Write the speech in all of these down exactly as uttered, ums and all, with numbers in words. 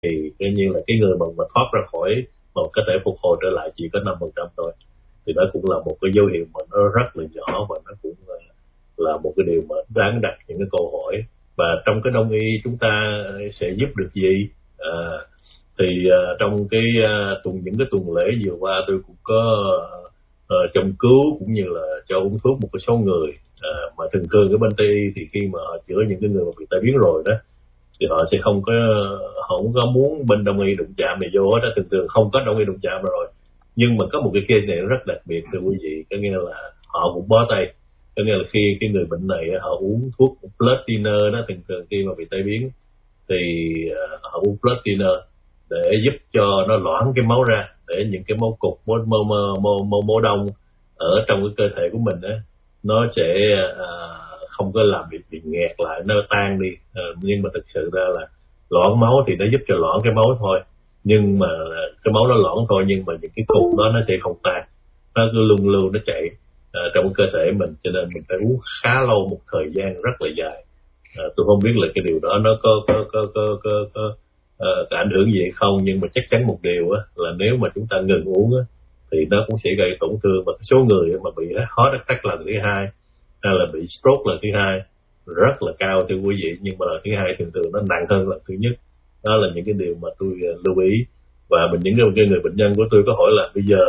thì coi như là cái người mà mà thoát ra khỏi mà có thể phục hồi trở lại chỉ có năm phần trăm thôi, thì đó cũng là một cái dấu hiệu mà nó rất là nhỏ, và nó cũng là, là một cái điều mà đáng đặt những cái câu hỏi. Và trong cái đông y chúng ta sẽ giúp được gì? À, thì uh, trong cái uh, tuần những cái tuần lễ vừa qua tôi cũng có uh, châm cứu cũng như là cho uống thuốc một cái số người uh, mà thường thường cái bên Tây y thì khi mà họ chữa những cái người mà bị tai biến rồi đó thì họ sẽ không có họ không có muốn bên đông y đụng chạm này vô đó, thường thường không có đông y đụng chạm rồi. Nhưng mà có một cái case này rất đặc biệt thưa quý vị, có nghĩa là họ cũng bó tay, có nghĩa là khi cái người bệnh này họ uống thuốc blood thinner đó, thường thường khi mà bị tai biến thì uh, họ uống blood thinner để giúp cho nó loãng cái máu ra, để những cái máu cục máu máu máu, máu, máu đông ở trong cái cơ thể của mình đó, nó sẽ uh, không có làm bị, bị nghẹt lại, nó tan đi. Uh, nhưng mà thực sự ra là loãng máu thì nó giúp cho loãng cái máu thôi, nhưng mà cái máu nó loãng thôi, nhưng mà những cái cục đó nó sẽ không tan, nó cứ luôn luôn nó chạy uh, trong cơ thể mình, cho nên mình phải uống khá lâu, một thời gian rất là dài. Uh, tôi không biết là cái điều đó nó có có có có có, có uh, có ảnh hưởng gì hay không, nhưng mà chắc chắn một điều á, là nếu mà chúng ta ngừng uống á, thì nó cũng sẽ gây tổn thương. Và số người mà bị heart attack lần thứ hai hay là bị stroke lần thứ hai rất là cao thưa quý vị, nhưng mà lần thứ hai thường thường nó nặng hơn lần thứ nhất. Đó là những cái điều mà tôi uh, lưu ý. Và mình những cái người bệnh nhân của tôi có hỏi là bây giờ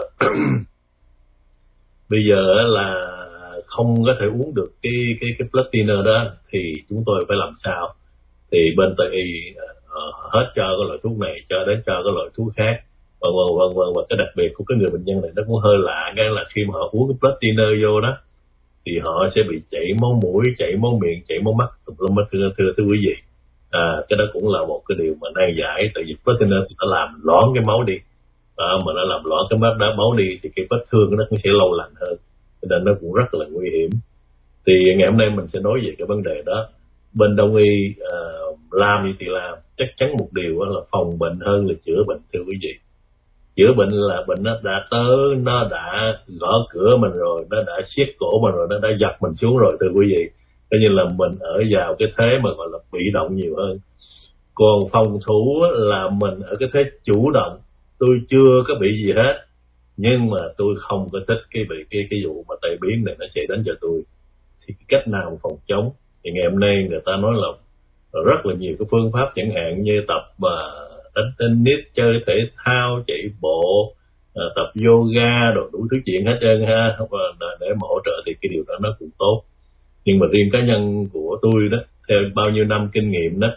bây giờ là không có thể uống được cái cái cái blood thinner đó thì chúng tôi phải làm sao? Thì bên Tây y uh, hết cho cái loại thuốc này cho đến cho cái loại thuốc khác, vân vân vân vân. Và cái đặc biệt của cái người bệnh nhân này nó cũng hơi lạ, cái là khi mà họ uống cái blood thinner vô đó thì họ sẽ bị chảy máu mũi, chảy máu miệng, chảy máu mắt, thưa thưa thưa, thưa quý vị. À, cái đó cũng là một cái điều mà nan giải, tại vì blood thinner thì nó làm loãng cái máu đi, à, mà nó làm loãng cái máu đá máu đi thì cái vết thương nó cũng sẽ lâu lành hơn, cho nên nó cũng rất là nguy hiểm. Thì ngày hôm nay mình sẽ nói về cái vấn đề đó. Bên đông y uh, làm gì thì làm, chắc chắn một điều là phòng bệnh hơn là chữa bệnh thưa quý vị. Chữa bệnh là bệnh nó đã tới, nó đã gõ cửa mình rồi, nó đã siết cổ mình rồi, nó đã giật mình xuống rồi thưa quý vị. Cho nên là mình ở vào cái thế mà gọi là bị động nhiều hơn. Còn phòng thủ là mình ở cái thế chủ động, tôi chưa có bị gì hết, nhưng mà tôi không có thích cái bị cái cái vụ mà tai biến này nó chạy đến cho tôi. Thì cái cách nào phòng chống? Thì ngày hôm nay người ta nói là rất là nhiều cái phương pháp, chẳng hạn như tập mà đánh tennis, chơi thể thao, chạy bộ, tập yoga, rồi đủ thứ chuyện hết trơn ha, để mà hỗ trợ thì cái điều đó nó cũng tốt. Nhưng mà riêng cá nhân của tôi đó, theo bao nhiêu năm kinh nghiệm đó,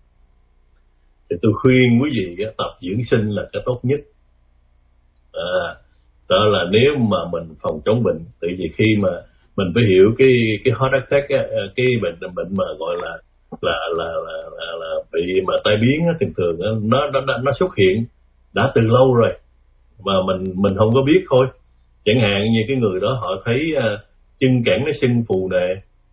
thì tôi khuyên quý vị đó, tập dưỡng sinh là cái tốt nhất. À, đó là nếu mà mình phòng chống bệnh, tại vì khi mà mình phải hiểu cái cái heart attack á, cái bệnh bệnh mà gọi là là là là, là, là bị mà tai biến á, thường thường á, nó nó nó xuất hiện đã từ lâu rồi mà mình mình không có biết thôi. Chẳng hạn như cái người đó họ thấy uh, chân cẳng nó sưng phù nề,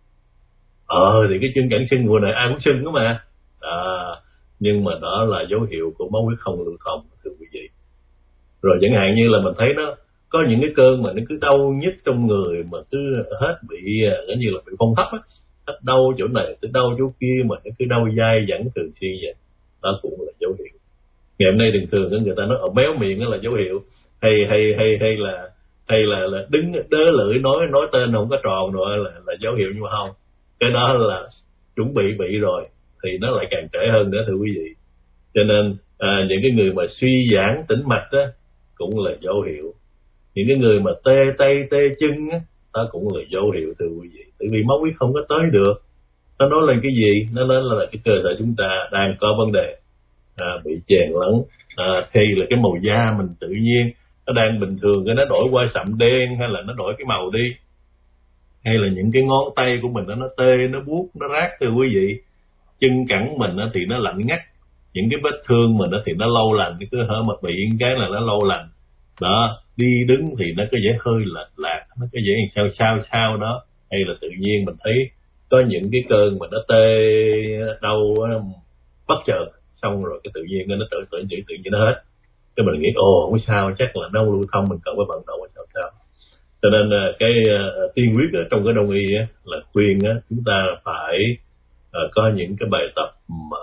ờ thì cái chân cẳng sưng phù nề ai cũng sưng đó mà, à, nhưng mà đó là dấu hiệu của máu huyết không lưu thông thưa quý vị. Rồi chẳng hạn như là mình thấy nó có những cái cơn mà nó cứ đau nhức trong người, mà cứ hết bị giống như là bị phong thấp á, hết đau chỗ này tới đau chỗ kia, mà nó cứ đau dai dẳng thường xuyên vậy, đó cũng là dấu hiệu. Ngày hôm nay thường thường người ta nói ở méo miệng đó là dấu hiệu, hay hay hay hay là hay là, là đứng đớ lưỡi nói nói tên không có tròn rồi là, là dấu hiệu, nhưng mà không, cái đó là chuẩn bị bị rồi thì nó lại càng trễ hơn nữa thưa quý vị. Cho nên à, những cái người mà suy giãn tĩnh mạch á cũng là dấu hiệu, những cái người mà tê tay tê chân á đó cũng là dấu hiệu thưa quý vị. Tại vì máu huyết không có tới được, nó nói lên cái gì? Nó nói là cái cơ thể chúng ta đang có vấn đề, à, bị chèn lẫn, à, thì là cái màu da mình tự nhiên nó đang bình thường, cái nó đổi qua sậm đen hay là nó đổi cái màu đi, hay là những cái ngón tay của mình đó, nó tê, nó buốt, nó rát thưa quý vị. Chân cẳng mình đó thì nó lạnh ngắt, những cái vết thương mình đó thì nó lâu lành, cứ hở mà bị cái là nó lâu lành đó. Đi đứng thì nó có vẻ hơi lệch lạc, nó có vẻ sao sao sao đó, hay là tự nhiên mình thấy có những cái cơn mà nó tê đau bất chợt, xong rồi cái tự nhiên nó tự tự nhiên tự nhiên nó hết, cái mình nghĩ ồ không sao, chắc là nó lưu thông, mình cần phải vận động sao sao. Cho nên cái uh, tiên quyết ở trong cái đông y á, là khuyên á, chúng ta phải uh, có những cái bài tập mà uh,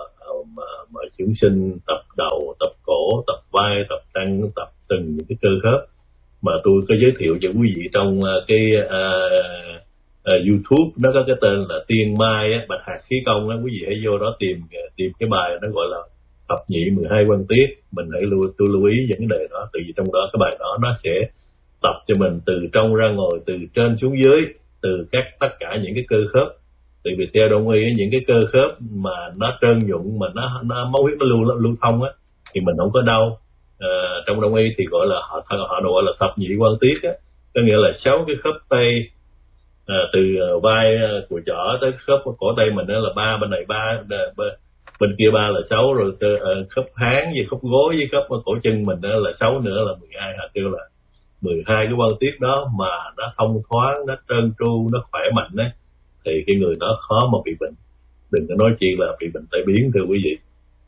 mà, mà dưỡng sinh, tập đầu, tập cổ, tập vai, tập tăng, tập từng những cái cơ khớp mà tôi có giới thiệu cho quý vị trong uh, cái uh, uh, YouTube. Nó có cái tên là Tiên Mai á, Bạch Hạc Khí Công á, quý vị hãy vô đó tìm tìm cái bài nó gọi là thập nhị mười hai quan tiết. Mình hãy lưu tôi lưu ý vấn đề đó, tại vì trong đó cái bài đó nó sẽ tập cho mình từ trong ra ngoài, từ trên xuống dưới, từ các tất cả những cái cơ khớp. Tại vì theo đông y những cái cơ khớp mà nó trơn nhuận, mà nó, nó máu huyết nó lưu lưu thông á thì mình không có đau. À, trong đông y thì gọi là họ họ gọi là thập nhị quan tiết á, có nghĩa là sáu cái khớp tay, à, từ vai của trỏ tới khớp cổ tay mình đó là ba, bên này ba, bên kia ba là sáu, rồi khớp háng với khớp gối với khớp cổ chân mình đó là sáu nữa là mười hai. Họ kêu là mười hai cái quan tiết đó mà nó thông thoáng, nó trơn tru, nó khỏe mạnh đấy, thì cái người đó khó mà bị bệnh, đừng có nói chi là bị bệnh tai biến, thưa quý vị.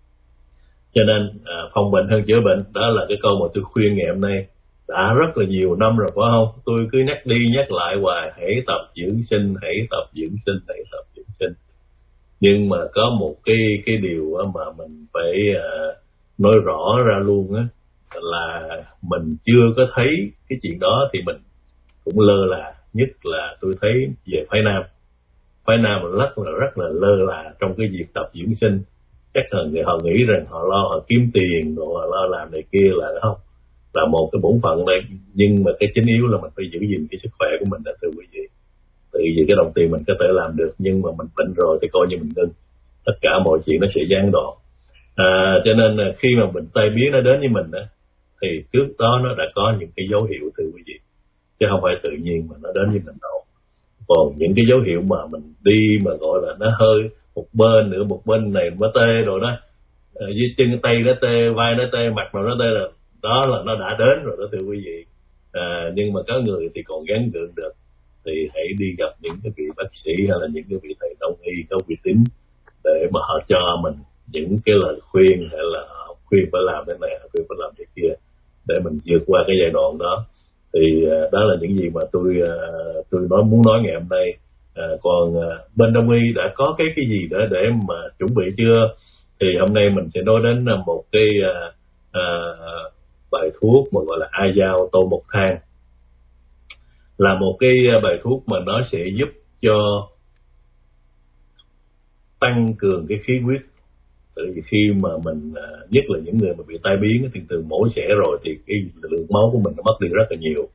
Cho nên à, phòng bệnh hơn chữa bệnh, đó là cái câu mà tôi khuyên ngày hôm nay đã rất là nhiều năm rồi, phải không? Tôi cứ nhắc đi nhắc lại hoài, hãy tập dưỡng sinh, hãy tập dưỡng sinh, hãy tập dưỡng sinh. Nhưng mà có một cái cái điều mà mình phải à, nói rõ ra luôn á, là mình chưa có thấy cái chuyện đó thì mình cũng lơ là. Nhất là tôi thấy về phái nam, phái nam rất là rất là lơ là trong cái việc tập dưỡng sinh. Chắc là người họ nghĩ rằng họ lo họ kiếm tiền rồi họ lo làm này kia là không, là một cái bổn phận này, nhưng mà cái chính yếu là mình phải giữ gìn cái sức khỏe của mình, là thưa quý vị. Tại vì cái đồng tiền mình có thể làm được, nhưng mà mình bệnh rồi thì coi như mình ngưng, tất cả mọi chuyện nó sẽ gián đoạn. À, cho nên là khi mà bệnh tai biến nó đến với mình á, thì trước đó nó đã có những cái dấu hiệu, thưa quý vị, chứ không phải tự nhiên mà nó đến với mình đâu. Còn những cái dấu hiệu mà mình đi mà gọi là nó hơi một bên nữa, một bên này nó tê rồi đó, à, dưới chân tay nó tê, vai nó tê, mặt rồi nó tê, là đó là nó đã đến rồi đó, thưa quý vị. À, nhưng mà có người thì còn gắng gượng được, thì hãy đi gặp những cái vị bác sĩ hay là những cái vị thầy đông y có uy tín để mà họ cho mình những cái lời khuyên, hay là họ khuyên phải làm thế này, họ khuyên phải làm thế kia, để mình vượt qua cái giai đoạn đó. Thì uh, đó là những gì mà tôi uh, tôi nói muốn nói ngày hôm nay. Uh, còn uh, bên đông y đã có cái cái gì để để mà chuẩn bị chưa? Thì hôm nay mình sẽ nói đến uh, một cái uh, uh, bài thuốc mà gọi là A Dao Tô Mộc Thang, là một cái uh, bài thuốc mà nó sẽ giúp cho tăng cường cái khí huyết. Tại vì khi mà mình, nhất là những người mà bị tai biến thì từ mổ xẻ rồi thì cái lượng máu của mình nó mất đi rất là nhiều,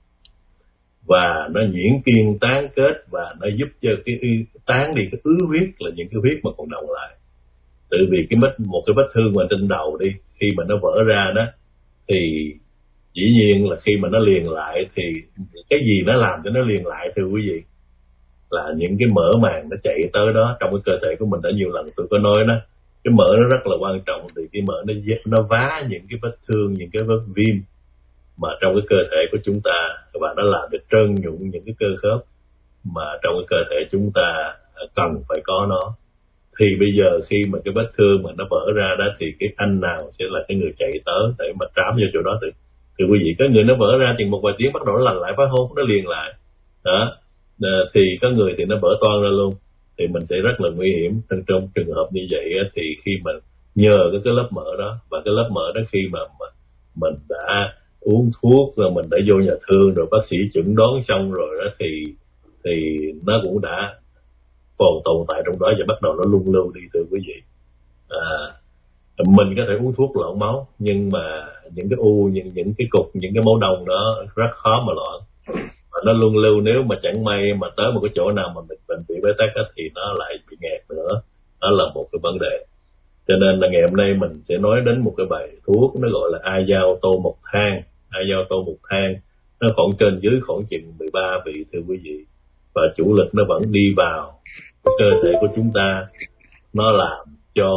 và nó nhuyễn kiên tán kết, và nó giúp cho cái tán đi cái ứ huyết, là những cái huyết mà còn đọng lại. Tại vì cái vết một cái vết thương mà trên đầu đi, khi mà nó vỡ ra đó thì dĩ nhiên là khi mà nó liền lại thì cái gì nó làm cho nó liền lại, thưa quý vị, là những cái mỡ màng nó chạy tới đó. Trong cái cơ thể của mình đã nhiều lần tôi có nói đó, cái mỡ nó rất là quan trọng, thì cái mỡ nó nó vá những cái vết thương, những cái vết viêm mà trong cái cơ thể của chúng ta, và nó làm được trơn nhuận những cái cơ khớp mà trong cái cơ thể chúng ta cần phải có nó. Thì bây giờ khi mà cái vết thương mà nó vỡ ra đó, thì cái anh nào sẽ là cái người chạy tới để mà trám vô chỗ đó? Thì, thì quý vị, có người nó vỡ ra thì một vài tiếng bắt đầu nó lành lại, phải không? Nó liền lại đó. À, thì có người thì nó vỡ toang ra luôn, thì mình sẽ rất là nguy hiểm. Trong, trong trường hợp như vậy thì khi mà nhờ cái, cái lớp mỡ đó, và cái lớp mỡ đó khi mà, mà mình đã uống thuốc rồi, mình đã vô nhà thương rồi, bác sĩ chẩn đoán xong rồi đó, thì thì nó cũng đã còn tồn tại trong đó và bắt đầu nó luân lưu đi, thưa quý vị. À, mình có thể uống thuốc loãng máu, nhưng mà những cái u, những những cái cục, những cái máu đông đó rất khó mà loãng, và nó luân lưu. Nếu mà chẳng may mà tới một cái chỗ nào mà mình bệnh bị bế tắc thì nó lại bị nghẹt nữa, đó là một cái vấn đề. Cho nên là ngày hôm nay mình sẽ nói đến một cái bài thuốc nó gọi là A Dao Tô Mộc Thang. A Dao Tô Mộc Thang nó khoảng trên dưới khoảng chừng mười ba vị, thưa quý vị, và chủ lực nó vẫn đi vào cái cơ thể của chúng ta, nó làm cho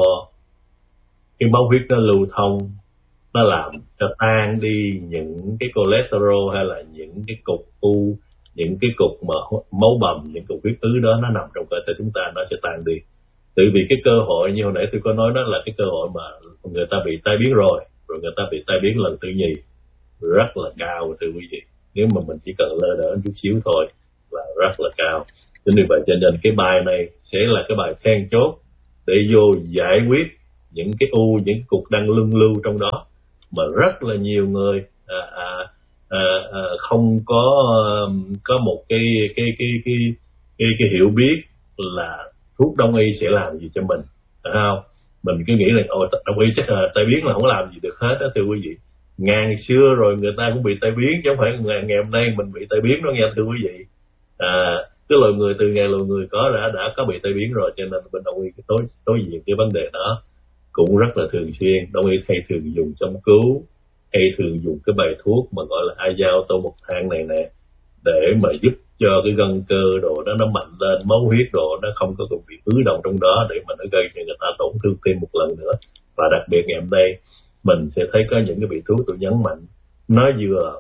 cái máu huyết nó lưu thông, nó làm cho tan đi những cái cholesterol hay là những cái cục u, những cái cục mà máu bầm, những cục huyết ứ đó nó nằm trong cơ thể chúng ta, nó sẽ tan đi. Tại vì cái cơ hội như hồi nãy tôi có nói, đó là cái cơ hội mà người ta bị tai biến rồi, rồi người ta bị tai biến lần thứ nhì rất là cao, thưa quý vị. Nếu mà mình chỉ cần lơ đỡ chút xíu thôi là rất là cao. Chính vì vậy cho nên cái bài này sẽ là cái bài then chốt để vô giải quyết những cái u, những cái cục đang luân lưu trong đó, mà rất là nhiều người à, à, à, à, không có có một cái cái cái cái cái, cái hiểu biết là thuốc đông y sẽ làm gì cho mình, phải không? Mình cứ nghĩ là ôi đông y chắc là tai biến là không có làm gì được hết đó, thưa quý vị. Ngàn xưa rồi người ta cũng bị tai biến, chứ không phải ngày, ngày hôm nay mình bị tai biến đó nghe, thưa quý vị. À, cái loài người từ ngày loài người có đã đã có bị tai biến rồi, cho nên bên đông y cái tối đối diện cái vấn đề đó cũng rất là thường xuyên. Đông y hay thường dùng châm cứu, hay thường dùng cái bài thuốc mà gọi là Azao tô một than này nè, để mà giúp cho cái gân cơ đồ đó nó mạnh lên, máu huyết đồ nó không có còn bị ứ động trong đó, để mà nó gây cho người ta tổn thương thêm một lần nữa. Và đặc biệt ngày hôm nay mình sẽ thấy có những cái vị thuốc tôi nhấn mạnh, nó vừa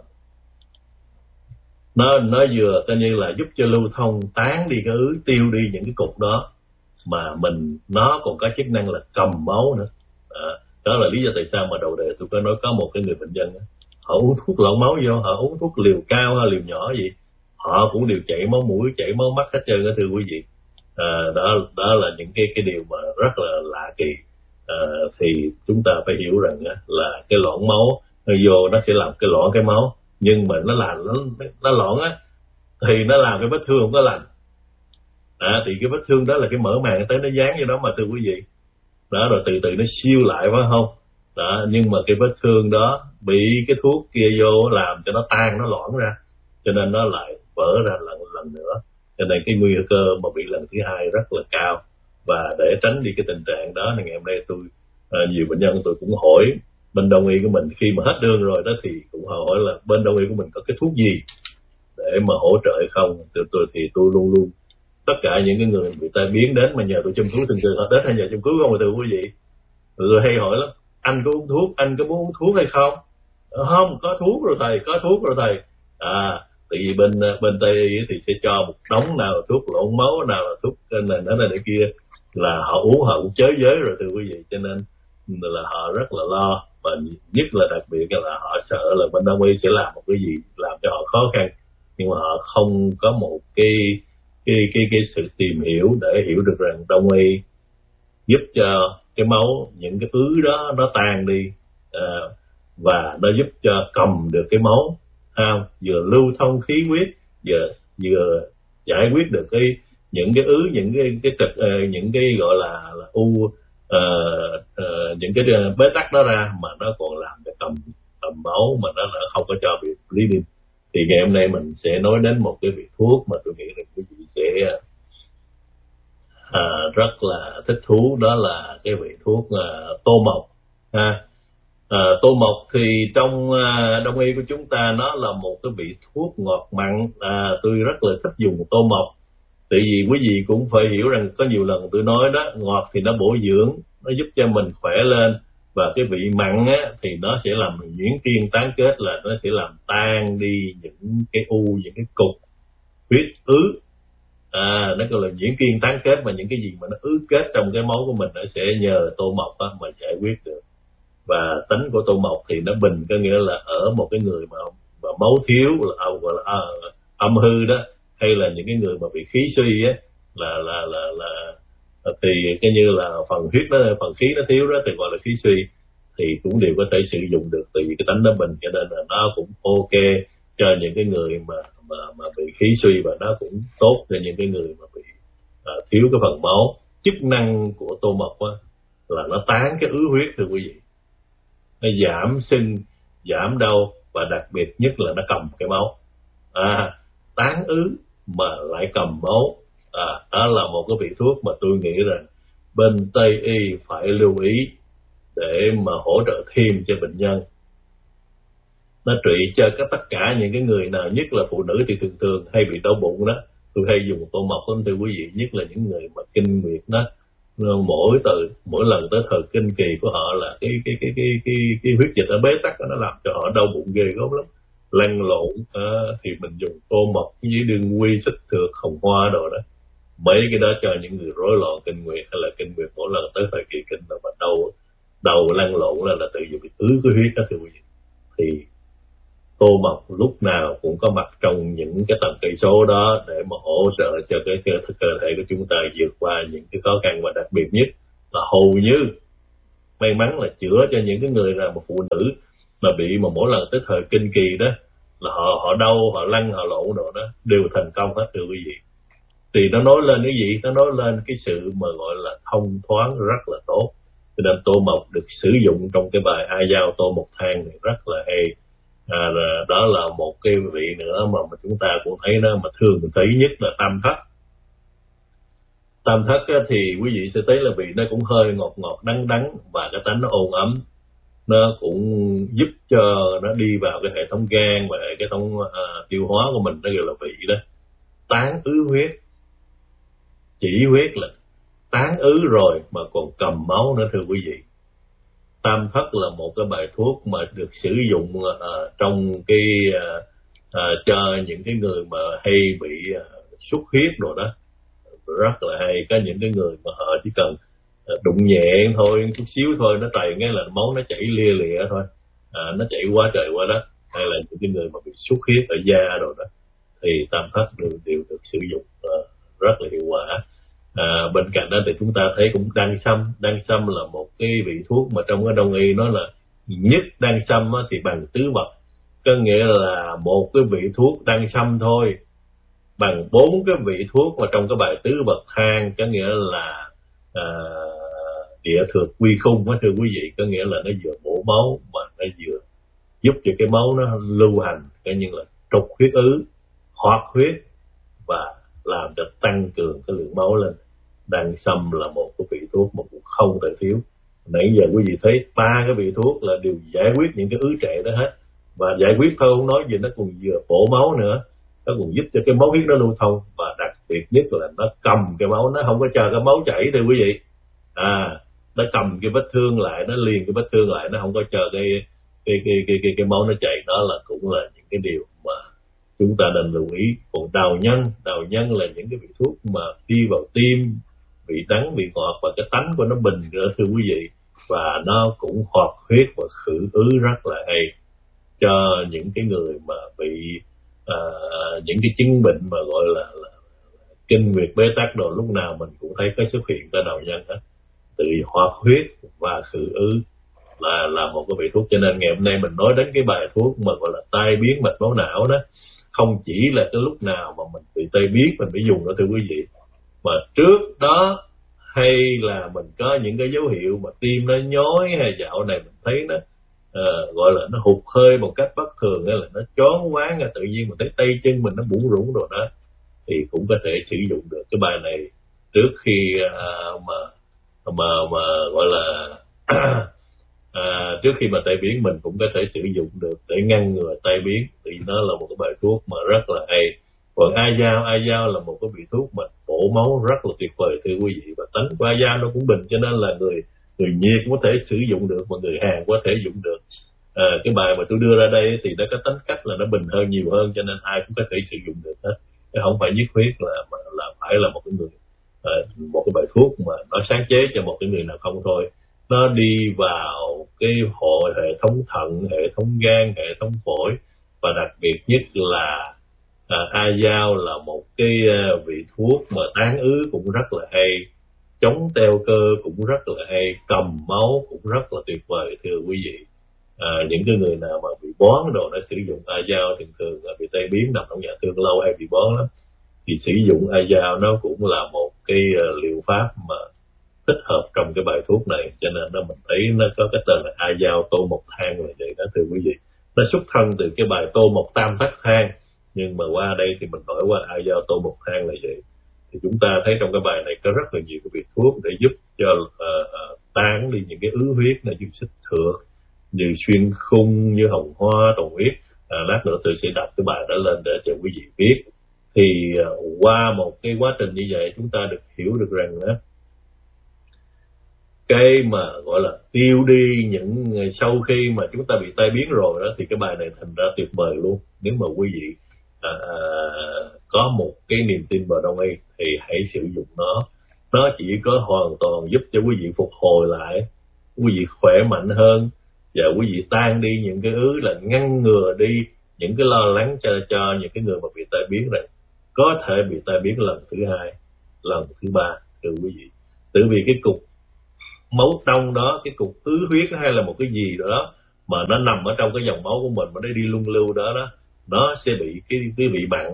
nó nó vừa coi như là giúp cho lưu thông, tán đi cái ứ, tiêu đi những cái cục đó, mà mình nó còn có chức năng là cầm máu nữa. À, đó là lý do tại sao mà đầu đề tôi có nói có một cái người bệnh nhân đó, họ uống thuốc lộn máu vô, họ uống thuốc liều cao hay liều nhỏ gì, họ cũng đều chảy máu mũi, chảy máu mắt hết trơn đó, thưa quý vị. À, đó đó là những cái cái điều mà rất là lạ kỳ. À, thì chúng ta phải hiểu rằng á, là cái loãng máu nó vô nó sẽ làm cái loãng cái máu, nhưng mà nó làm nó nó loãng á thì nó làm cái vết thương không có lành. À, thì cái vết thương đó là cái mỡ màng tới nó dán vô đó mà, thưa quý vị. Đó, rồi từ từ nó siêu lại phải không? Đó, nhưng mà cái vết thương đó bị cái thuốc kia vô làm cho nó tan, nó loãng ra, cho nên nó lại vỡ ra lần lần nữa. Cho nên cái nguy cơ mà bị lần thứ hai rất là cao. Và để tránh đi cái tình trạng đó, thì ngày hôm nay tôi à, nhiều bệnh nhân tôi cũng hỏi bên đông y của mình, khi mà hết đơn rồi đó thì cũng hỏi là bên đông y của mình có cái thuốc gì để mà hỗ trợ hay không. Từ tôi thì tôi luôn luôn tất cả những cái người bị tai biến đến mà nhờ tôi chăm cứu, từng trường hợp đến hay nhờ chăm cứu không, thưa quý vị. Rồi hay hỏi lắm, anh có uống thuốc, anh có muốn uống thuốc hay không? Không, có thuốc rồi thầy, có thuốc rồi thầy. À, tại vì bên bên Tây y thì sẽ cho một đống, nào là thuốc lộn máu, nào là thuốc này đó này kia, là họ uống họ cũng chới giới rồi, thưa quý vị. Cho nên là họ rất là lo, và nhất là đặc biệt là họ sợ là bên đông y sẽ làm một cái gì làm cho họ khó khăn, nhưng mà họ không có một cái cái cái cái sự tìm hiểu để hiểu được rằng đông y giúp cho cái máu, những cái ứ đó nó tan đi, à, và nó giúp cho cầm được cái máu, à, vừa lưu thông khí huyết, vừa vừa giải quyết được cái những cái ứ, những cái cái trật, uh, những cái gọi là, là u, uh, uh, những cái bế tắc đó ra, mà nó còn làm cho cầm cầm máu, mà nó không có cho bị bleeding. Thì ngày hôm nay mình sẽ nói đến một cái vị thuốc mà tôi nghĩ là quý vị sẽ à, rất là thích thú, đó là cái vị thuốc à, tô mộc. Ha. À, tô mộc thì trong à, đông y của chúng ta nó là một cái vị thuốc ngọt mặn. À, tôi rất là thích dùng tô mộc, tại vì quý vị cũng phải hiểu rằng có nhiều lần tôi nói đó, ngọt thì nó bổ dưỡng, nó giúp cho mình khỏe lên, và cái vị mặn á, thì nó sẽ làm nhuyễn kiên tán kết, là nó sẽ làm tan đi những cái u, những cái cục huyết ứ. À, nó gọi là nhuyễn kiên tán kết, mà những cái gì mà nó ứ kết trong cái máu của mình nó sẽ nhờ tô mộc á, mà giải quyết được. Và tính của tô mộc thì nó bình, có nghĩa là ở một cái người mà, mà máu thiếu, là, gọi là à, âm hư đó, hay là những cái người mà bị khí suy á, là là là là thì cái như là phần huyết đó, phần khí nó thiếu đó, thì gọi là khí suy, thì cũng đều có thể sử dụng được, tại vì cái tánh nó bình, cho nên là nó cũng ok cho những cái người mà mà mà bị khí suy, và nó cũng tốt cho những cái người mà bị à, thiếu cái phần máu. Chức năng của tô mộc á, là nó tán cái ứ huyết, thưa quý vị, nó giảm sưng, giảm đau, và đặc biệt nhất là nó cầm cái máu. À, tán ứ mà lại cầm máu. À, đó là một cái vị thuốc mà tôi nghĩ rằng bên Tây y phải lưu ý để mà hỗ trợ thêm cho bệnh nhân. Nó trị cho các tất cả những cái người nào, nhất là phụ nữ thì thường thường hay bị đau bụng đó, tôi hay dùng tô mộc đó, thưa quý vị, nhất là những người mà kinh nguyệt đó, mỗi từ mỗi lần tới thời kinh kỳ của họ là cái cái cái cái cái, cái huyết dịch ở bế tắc đó, nó làm cho họ đau bụng ghê gớm lắm, lăn lộn. À, thì mình dùng tô mộc với đương quy, xích thược, hồng hoa đồ đó, mấy cái đó cho những người rối loạn kinh nguyệt, hay là kinh nguyệt mỗi lần tới thời kỳ kinh là mà đau đầu lăn lộn, là là tự dùng bị ứ cái huyết đó, thưa quý vị. Thì tô mộc lúc nào cũng có mặt trong những cái tầm cây số đó, để mà hỗ trợ cho cái cơ, cơ thể của chúng ta vượt qua những cái khó khăn, và đặc biệt nhất là hầu như may mắn là chữa cho những cái người là một phụ nữ mà bị mà mỗi lần tới thời kinh kỳ đó là họ họ đau, họ lăn, họ lộn đồ đó đều thành công hết, thưa quý vị. Thì nó nói lên cái gì? Nó nói lên cái sự mà gọi là thông thoáng rất là tốt. Cho nên Tô Mộc được sử dụng trong cái bài A Dao Tô Mộc Thang này rất là hay. À, đó là một cái vị nữa mà, mà chúng ta cũng thấy nó mà thường thấy nhất là Tam Thất. Tam Thất á, thì quý vị sẽ thấy là vị nó cũng hơi ngọt ngọt đắng đắng và cái tánh nó ôn ấm, nó cũng giúp cho nó đi vào cái hệ thống gan và cái hệ thống uh, tiêu hóa của mình, nó gọi là vị đó tán ứ huyết. Chỉ huyết là tán ứ rồi mà còn cầm máu nữa, thưa quý vị. Tam Thất là một cái bài thuốc mà được sử dụng uh, trong cái uh, uh, cho những cái người mà hay bị uh, xuất huyết rồi đó, rất là hay. Có những cái người mà họ chỉ cần đụng nhẹ thôi, chút xíu thôi, nó trầy ngay là máu nó chảy lia lịa thôi, à, nó chảy quá trời quá đất. Hay là những cái người mà bị xuất huyết ở da rồi đó thì Tam Thất đều, đều được sử dụng uh, rất là hiệu quả. À, bên cạnh đó thì chúng ta thấy cũng đan sâm. Đan sâm là một cái vị thuốc mà trong cái đông y nó là nhất. Đan sâm thì bằng tứ vật, có nghĩa là một cái vị thuốc đan sâm thôi bằng bốn cái vị thuốc mà trong cái bài tứ vật thang, có nghĩa là à, địa thược quy khung đó, thưa quý vị. Có nghĩa là nó vừa bổ máu mà nó vừa giúp cho cái máu nó lưu hành, coi như là trục huyết ứ, hoạt huyết và làm cho tăng cường cái lượng máu lên. Đan sâm là một cái vị thuốc mà cũng không thể thiếu. Nãy giờ quý vị thấy ba cái vị thuốc là đều giải quyết những cái ứ trệ đó hết, và giải quyết thôi không nói gì, nó còn vừa bổ máu nữa, nó còn giúp cho cái máu huyết nó lưu thông, và đặc biệt nhất là nó cầm cái máu, nó không có chờ cái máu chảy, thưa quý vị. À, nó cầm cái vết thương lại, nó liền cái vết thương lại, nó không có chờ cái cái cái cái cái, cái máu nó chảy. Đó là cũng là những cái điều mà chúng ta nên lưu ý. Còn đào nhân, đào nhân là những cái vị thuốc mà đi vào tim, vị đắng, vị ngọt, và cái tánh của nó bình nữa, thưa quý vị. Và nó cũng hoạt huyết và khử ứ rất là hay cho những cái người mà bị uh, những cái chứng bệnh mà gọi là, là kinh nguyệt bế tắc đồ, lúc nào mình cũng thấy có xuất hiện cái đào nhân hết. Từ hoạt huyết và khử ứ là là một cái vị thuốc. Cho nên ngày hôm nay mình nói đến cái bài thuốc mà gọi là tai biến mạch máu não đó, không chỉ là cái lúc nào mà mình bị tai biến mình mới dùng đó, thưa quý vị, mà trước đó hay là mình có những cái dấu hiệu mà tim nó nhói, hay dạo này mình thấy nó uh, gọi là nó hụt hơi một cách bất thường, hay là nó choáng váng, tự nhiên mình thấy tay chân mình nó bủn rủn rồi đó, thì cũng có thể sử dụng được cái bài này trước khi uh, mà mà mà gọi là à, trước khi mà tai biến mình cũng có thể sử dụng được để ngăn ngừa tai biến. Thì nó là một cái bài thuốc mà rất là hay. Còn A Dao, A Dao là một cái vị thuốc mà bổ máu rất là tuyệt vời, thưa quý vị. Và tánh của A Dao nó cũng bình, cho nên là người người nhiệt có thể sử dụng được, mà người Hàn có thể dùng được. À, cái bài mà tôi đưa ra đây thì nó có tính cách là nó bình hơn, nhiều hơn, cho nên ai cũng có thể sử dụng được hết. Chứ không phải nhất quyết là mà là phải là một cái người à, một cái bài thuốc mà nó sáng chế cho một cái người nào không thôi. Nó đi vào cái hội hệ thống thận, hệ thống gan, hệ thống phổi, và đặc biệt nhất là à, A Dao là một cái uh, vị thuốc mà tán ứ cũng rất là hay, chống teo cơ cũng rất là hay, cầm máu cũng rất là tuyệt vời, thưa quý vị. À, những cái người nào mà bị bón đồ nó sử dụng A Dao thường thường là bị tai biến, nằm trong nhà thương lâu hay bị bón lắm, thì sử dụng A Dao nó cũng là một cái uh, liệu pháp mà thích hợp trong cái bài thuốc này. Cho nên nó mình thấy nó có cái tên là A Dao Tô Mộc Thang là vậy đó, thưa quý vị. Nó xuất thân từ cái bài Tô Mộc Tam Thất Thang, nhưng mà qua đây thì mình đổi qua A Dao Tô Mộc Thang là vậy. Thì chúng ta thấy trong cái bài này có rất là nhiều cái vị thuốc để giúp cho uh, uh, tán đi những cái ứ huyết này, như xích thược, như xuyên khung, như hồng hoa, tồn huyết. À, lát nữa tôi sẽ đọc cái bài đó lên để cho quý vị biết. Thì uh, qua một cái quá trình như vậy, chúng ta được hiểu được rằng đó, cái mà gọi là tiêu đi những sau khi mà chúng ta bị tai biến rồi đó, thì cái bài này thành ra tuyệt vời luôn. Nếu mà quý vị à, có một cái niềm tin vào đông y thì hãy sử dụng nó. Nó chỉ có hoàn toàn giúp cho quý vị phục hồi lại, quý vị khỏe mạnh hơn, và quý vị tan đi những cái ứ, là ngăn ngừa đi những cái lo lắng cho cho những cái người mà bị tai biến này có thể bị tai biến lần thứ hai, lần thứ ba, thưa quý vị. Từ vì cái cục máu đông đó, cái cục ứ huyết hay là một cái gì đó mà nó nằm ở trong cái dòng máu của mình mà nó đi luân lưu đó đó, nó sẽ bị cái cái vị mặn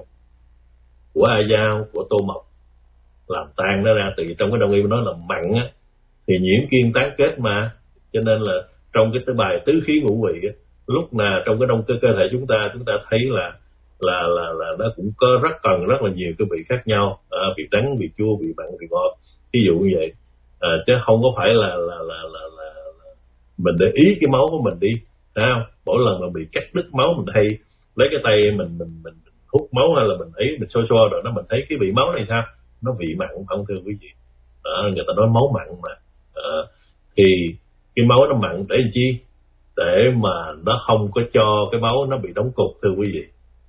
của a dao, của tô mộc làm tan nó ra. Từ trong cái đông y nó là mặn á, thì nhiễm kiên tán kết mà, cho nên là trong cái bài tứ khí ngũ vị á, lúc nào trong cái trong cơ cơ thể chúng ta chúng ta thấy là là là là nó cũng có rất cần rất là nhiều cái vị khác nhau, à, vị đắng, vị chua, vị mặn, vị ngọt, ví dụ như vậy, à, chứ không có phải là là là là, là, là mình để ý cái máu của mình đi, thấy không? Mỗi lần mà bị cắt đứt máu mình hay lấy cái tay mình mình mình hút máu hay là mình ấy mình xô xô rồi nó mình thấy cái vị máu này sao nó vị mặn không thưa quý vị, đó, người ta nói máu mặn mà, à, thì cái máu nó mặn để làm chi? Để mà nó không có cho cái máu nó bị đóng cục thưa quý vị.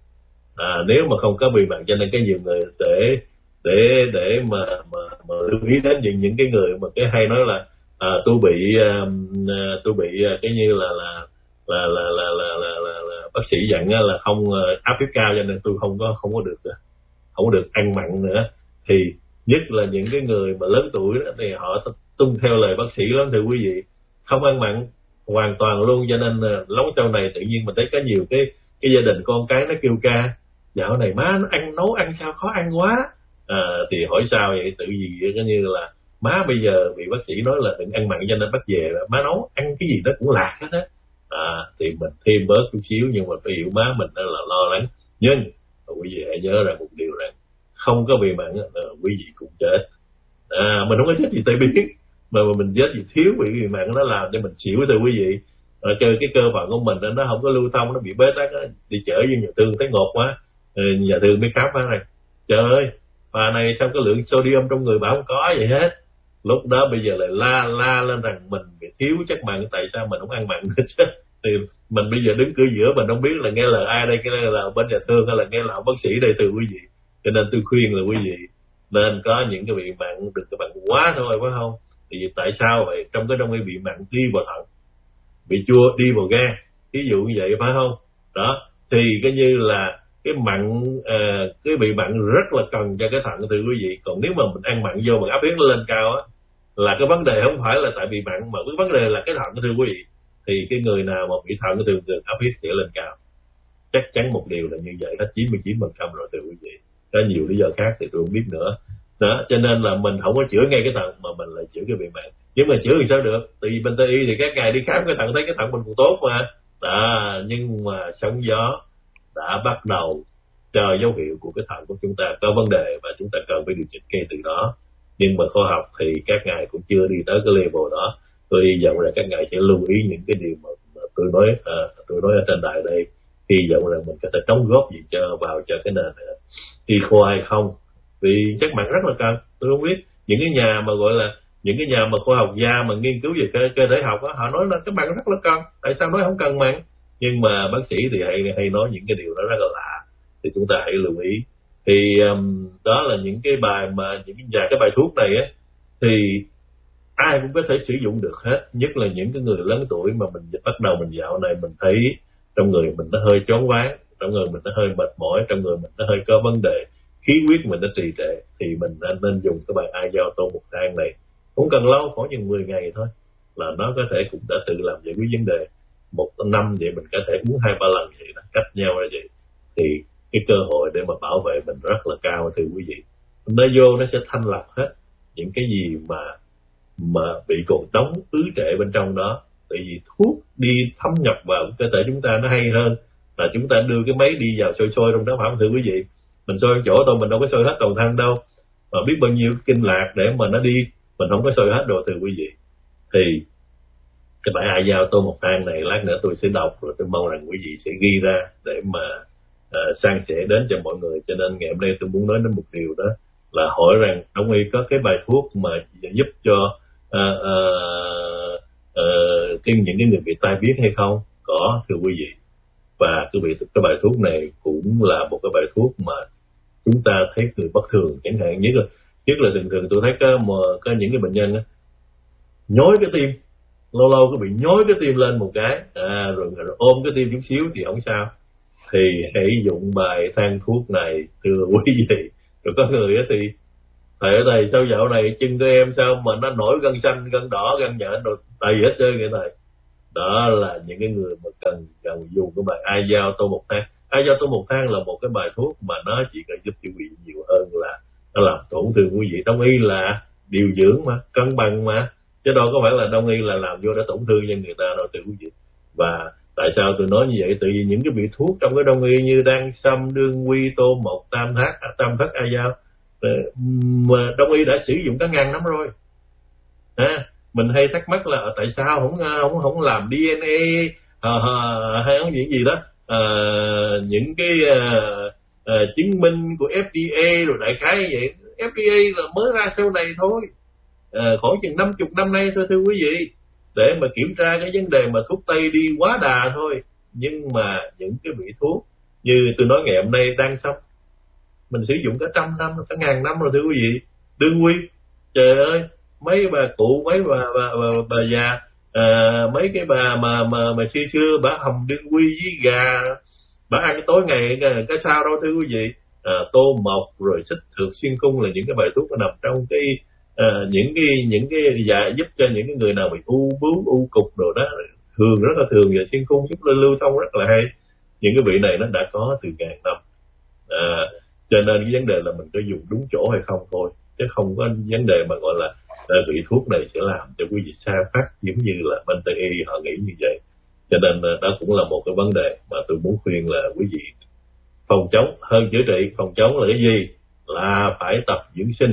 À, nếu mà không có bị mặn, cho nên cái nhiều người để để để mà mà mà lưu ý đến những những cái người mà cái hay nói là à, tôi bị uh, tôi bị uh, cái như là là là là là là, là, là, là bác sĩ dặn là không uh, áp huyết cao cho nên tôi không có không có được không có được ăn mặn nữa. Thì nhất là những cái người mà lớn tuổi đó, thì họ tuân theo lời bác sĩ lắm thưa quý vị, không ăn mặn hoàn toàn luôn, cho nên lâu sau này tự nhiên mình thấy có nhiều cái cái gia đình con cái nó kêu ca dạo này má nó ăn nấu ăn sao khó ăn quá, à, thì hỏi sao vậy, tự gì cái như là má bây giờ bị bác sĩ nói là đừng ăn mặn cho nên bắt về má nấu ăn cái gì đó cũng lạc hết á, à, thì mình thêm bớt chút xíu nhưng mà phải hiểu má mình đó là lo lắng. Nhưng quý vị hãy nhớ ra một điều rằng không có bị mặn quý vị cũng chết, à, mình không có chết gì tại biết mà mình chết vì thiếu bị mặn nó làm cho mình xỉu thưa quý vị. Rồi chơi cái cơ phận của mình nó không có lưu thông, nó bị bế tắc, đi chở vô nhà thương thấy ngột quá, nhà thương mới khám phá này trời ơi bà này sao cái lượng sodium trong người bà không có vậy hết. Lúc đó bây giờ lại la la lên rằng mình bị thiếu chất mặn, tại sao mình không ăn mặn hết chứ. Thì mình bây giờ đứng cửa giữa mình không biết là nghe lời ai đây, cái này là bên nhà thương hay là nghe lời bác sĩ đây từ quý vị. Cho nên tôi khuyên là quý vị nên có những cái vị mặn, đừng có mặn quá thôi phải không. Thì tại sao vậy? Trong cái đông y bị mặn đi vào thận, bị chua đi vào gan, ví dụ như vậy phải không? Đó thì cái như là cái mặn uh, cái bị mặn rất là cần cho cái thận thưa quý vị. Còn nếu mà mình ăn mặn vô mà áp huyết lên cao á, là cái vấn đề không phải là tại bị mặn mà cái vấn đề là cái thận thưa quý vị. Thì cái người nào mà bị thận thường thường áp huyết sẽ lên cao, chắc chắn một điều là như vậy hết, chín mươi chín phần trăm rồi thưa quý vị. Có nhiều lý do khác thì tôi không biết nữa. Đó, cho nên là mình không có chữa ngay cái thận mà mình lại chữa cái bị mặn. Nhưng mà chữa thì sao được? Tại vì bên Tây y thì các ngài đi khám cái thận thấy cái thận mình cũng tốt mà. Đó, nhưng mà sóng gió đã bắt đầu cho dấu hiệu của cái thận của chúng ta có vấn đề và chúng ta cần phải điều chỉnh ngay từ đó. Nhưng mà khoa học thì các ngài cũng chưa đi tới cái level đó. Tôi hy vọng là các ngài sẽ lưu ý những cái điều mà, mà tôi nói à, tôi nói ở trên đài đây. Hy vọng là mình có thể đóng góp gì cho vào cho cái nền y khoa hay không. Vì chắc mặn rất là cần. Tôi không biết những cái nhà mà gọi là những cái nhà mà khoa học gia mà nghiên cứu về cơ, cơ thể học đó, họ nói là cái mặn rất là cần. Tại sao nói không cần mặn? Nhưng mà bác sĩ thì hay hay nói những cái điều đó rất là lạ, thì chúng ta hãy lưu ý. Thì um, đó là những cái bài mà những cái nhà cái bài thuốc này á, thì ai cũng có thể sử dụng được hết, nhất là những cái người lớn tuổi mà mình bắt đầu mình dạo này mình thấy trong người mình nó hơi choáng váng, trong người mình nó hơi mệt mỏi, trong người mình nó hơi có vấn đề, khí huyết mình nó trì trệ, thì mình nên, nên dùng cái bài A Dao Tô Mộc Thang này. Không cần lâu, khoảng chừng mười ngày thôi là nó có thể cũng đã tự làm giải quyết vấn đề. Một năm vậy mình có thể uống hai ba lần vậy đó, cách nhau ra vậy, thì cái cơ hội để mà bảo vệ mình rất là cao thưa quý vị. Nó vô nó sẽ thanh lọc hết những cái gì mà mà bị còn đóng ứ trệ bên trong đó. Tại vì thuốc đi thâm nhập vào cơ thể chúng ta nó hay hơn là chúng ta đưa cái máy đi vào sôi sôi trong đó, phải không thưa quý vị? Mình sôi chỗ thôi, mình đâu có sôi hết toàn thân đâu, mà biết bao nhiêu kinh lạc để mà nó đi, mình không có sôi hết đồ thưa quý vị. Thì cái bài A Dao Tô Mộc Thang này lát nữa tôi sẽ đọc, rồi tôi mong rằng quý vị sẽ ghi ra để mà uh, san sẻ đến cho mọi người. Cho nên ngày hôm nay tôi muốn nói đến một điều đó là hỏi rằng đông y có cái bài thuốc mà giúp cho uh, uh, uh, cái những cái người bị tai biến hay không? Có thưa quý vị. Và cái, vị, cái bài thuốc này cũng là một cái bài thuốc mà chúng ta thấy người bất thường, chẳng hạn nhất là nhất là thường thường tôi thấy có, mà, có những cái bệnh nhân đó, nhói cái tim, lâu lâu có bị nhói cái tim lên một cái, à, rồi, rồi ôm cái tim chút xíu thì không sao. Thì hãy dụng bài thang thuốc này thưa quý vị. Rồi có người thì thầy ơi thầy, sao dạo này chân của em sao mà nó nổi gân xanh, gân đỏ, gân nhện rồi đầy hết trơn vậy thầy? Đó là những cái người mà cần cần dùng cái bài ai giao tô một than. Ai giao tô một than là một cái bài thuốc mà nó chỉ cần giúp quý vị nhiều hơn là nó làm tổn thương quý vị. Đông y là điều dưỡng mà, cân bằng mà, chứ đâu có phải là đông y là làm vô để tổn thương cho người ta đâu thưa quý vị. Và tại sao tôi nói như vậy? Tại vì những cái vị thuốc trong cái đông y như đan sâm, đương quy, tô mộc, tam thác, tam thất, ai giao mà đông y đã sử dụng cả ngàn năm rồi. À, mình hay thắc mắc là tại sao không không không làm đê en a à, hay không gì gì đó à, những cái à, à, chứng minh của ép đê a rồi đại khái như vậy. ép đê a là mới ra sau này thôi, à, khoảng chừng năm chục năm nay thôi thưa quý vị, để mà kiểm tra cái vấn đề mà thuốc tây đi quá đà thôi. Nhưng mà những cái vị thuốc như tôi nói ngày hôm nay đang xong, mình sử dụng cả trăm năm, cả ngàn năm rồi thưa quý vị. Đương quy, trời ơi, mấy bà cụ, mấy bà bà, bà, bà già, à, mấy cái bà mà mà mà xưa xưa bà hầm đương quy với gà, bà ăn tối ngày cái sao đâu thưa quý vị. À, tô mộc rồi xích thược xuyên cung là những cái bài thuốc nó nằm trong cái à, những cái những cái dạ giúp cho những cái người nào bị u bướu, u cục đồ đó, thường rất là thường, và xuyên cung giúp lưu thông rất là hay. Những cái vị này nó đã có từ ngàn năm, à, cho nên cái vấn đề là mình có dùng đúng chỗ hay không thôi, chứ không có vấn đề mà gọi là à, vị thuốc này sẽ làm cho quý vị sa phát giống như là bên Tây y họ nghĩ như vậy. Cho nên đó cũng là một cái vấn đề mà tôi muốn khuyên là quý vị phòng chống hơn chữa trị. Phòng chống là cái gì? Là phải tập dưỡng sinh.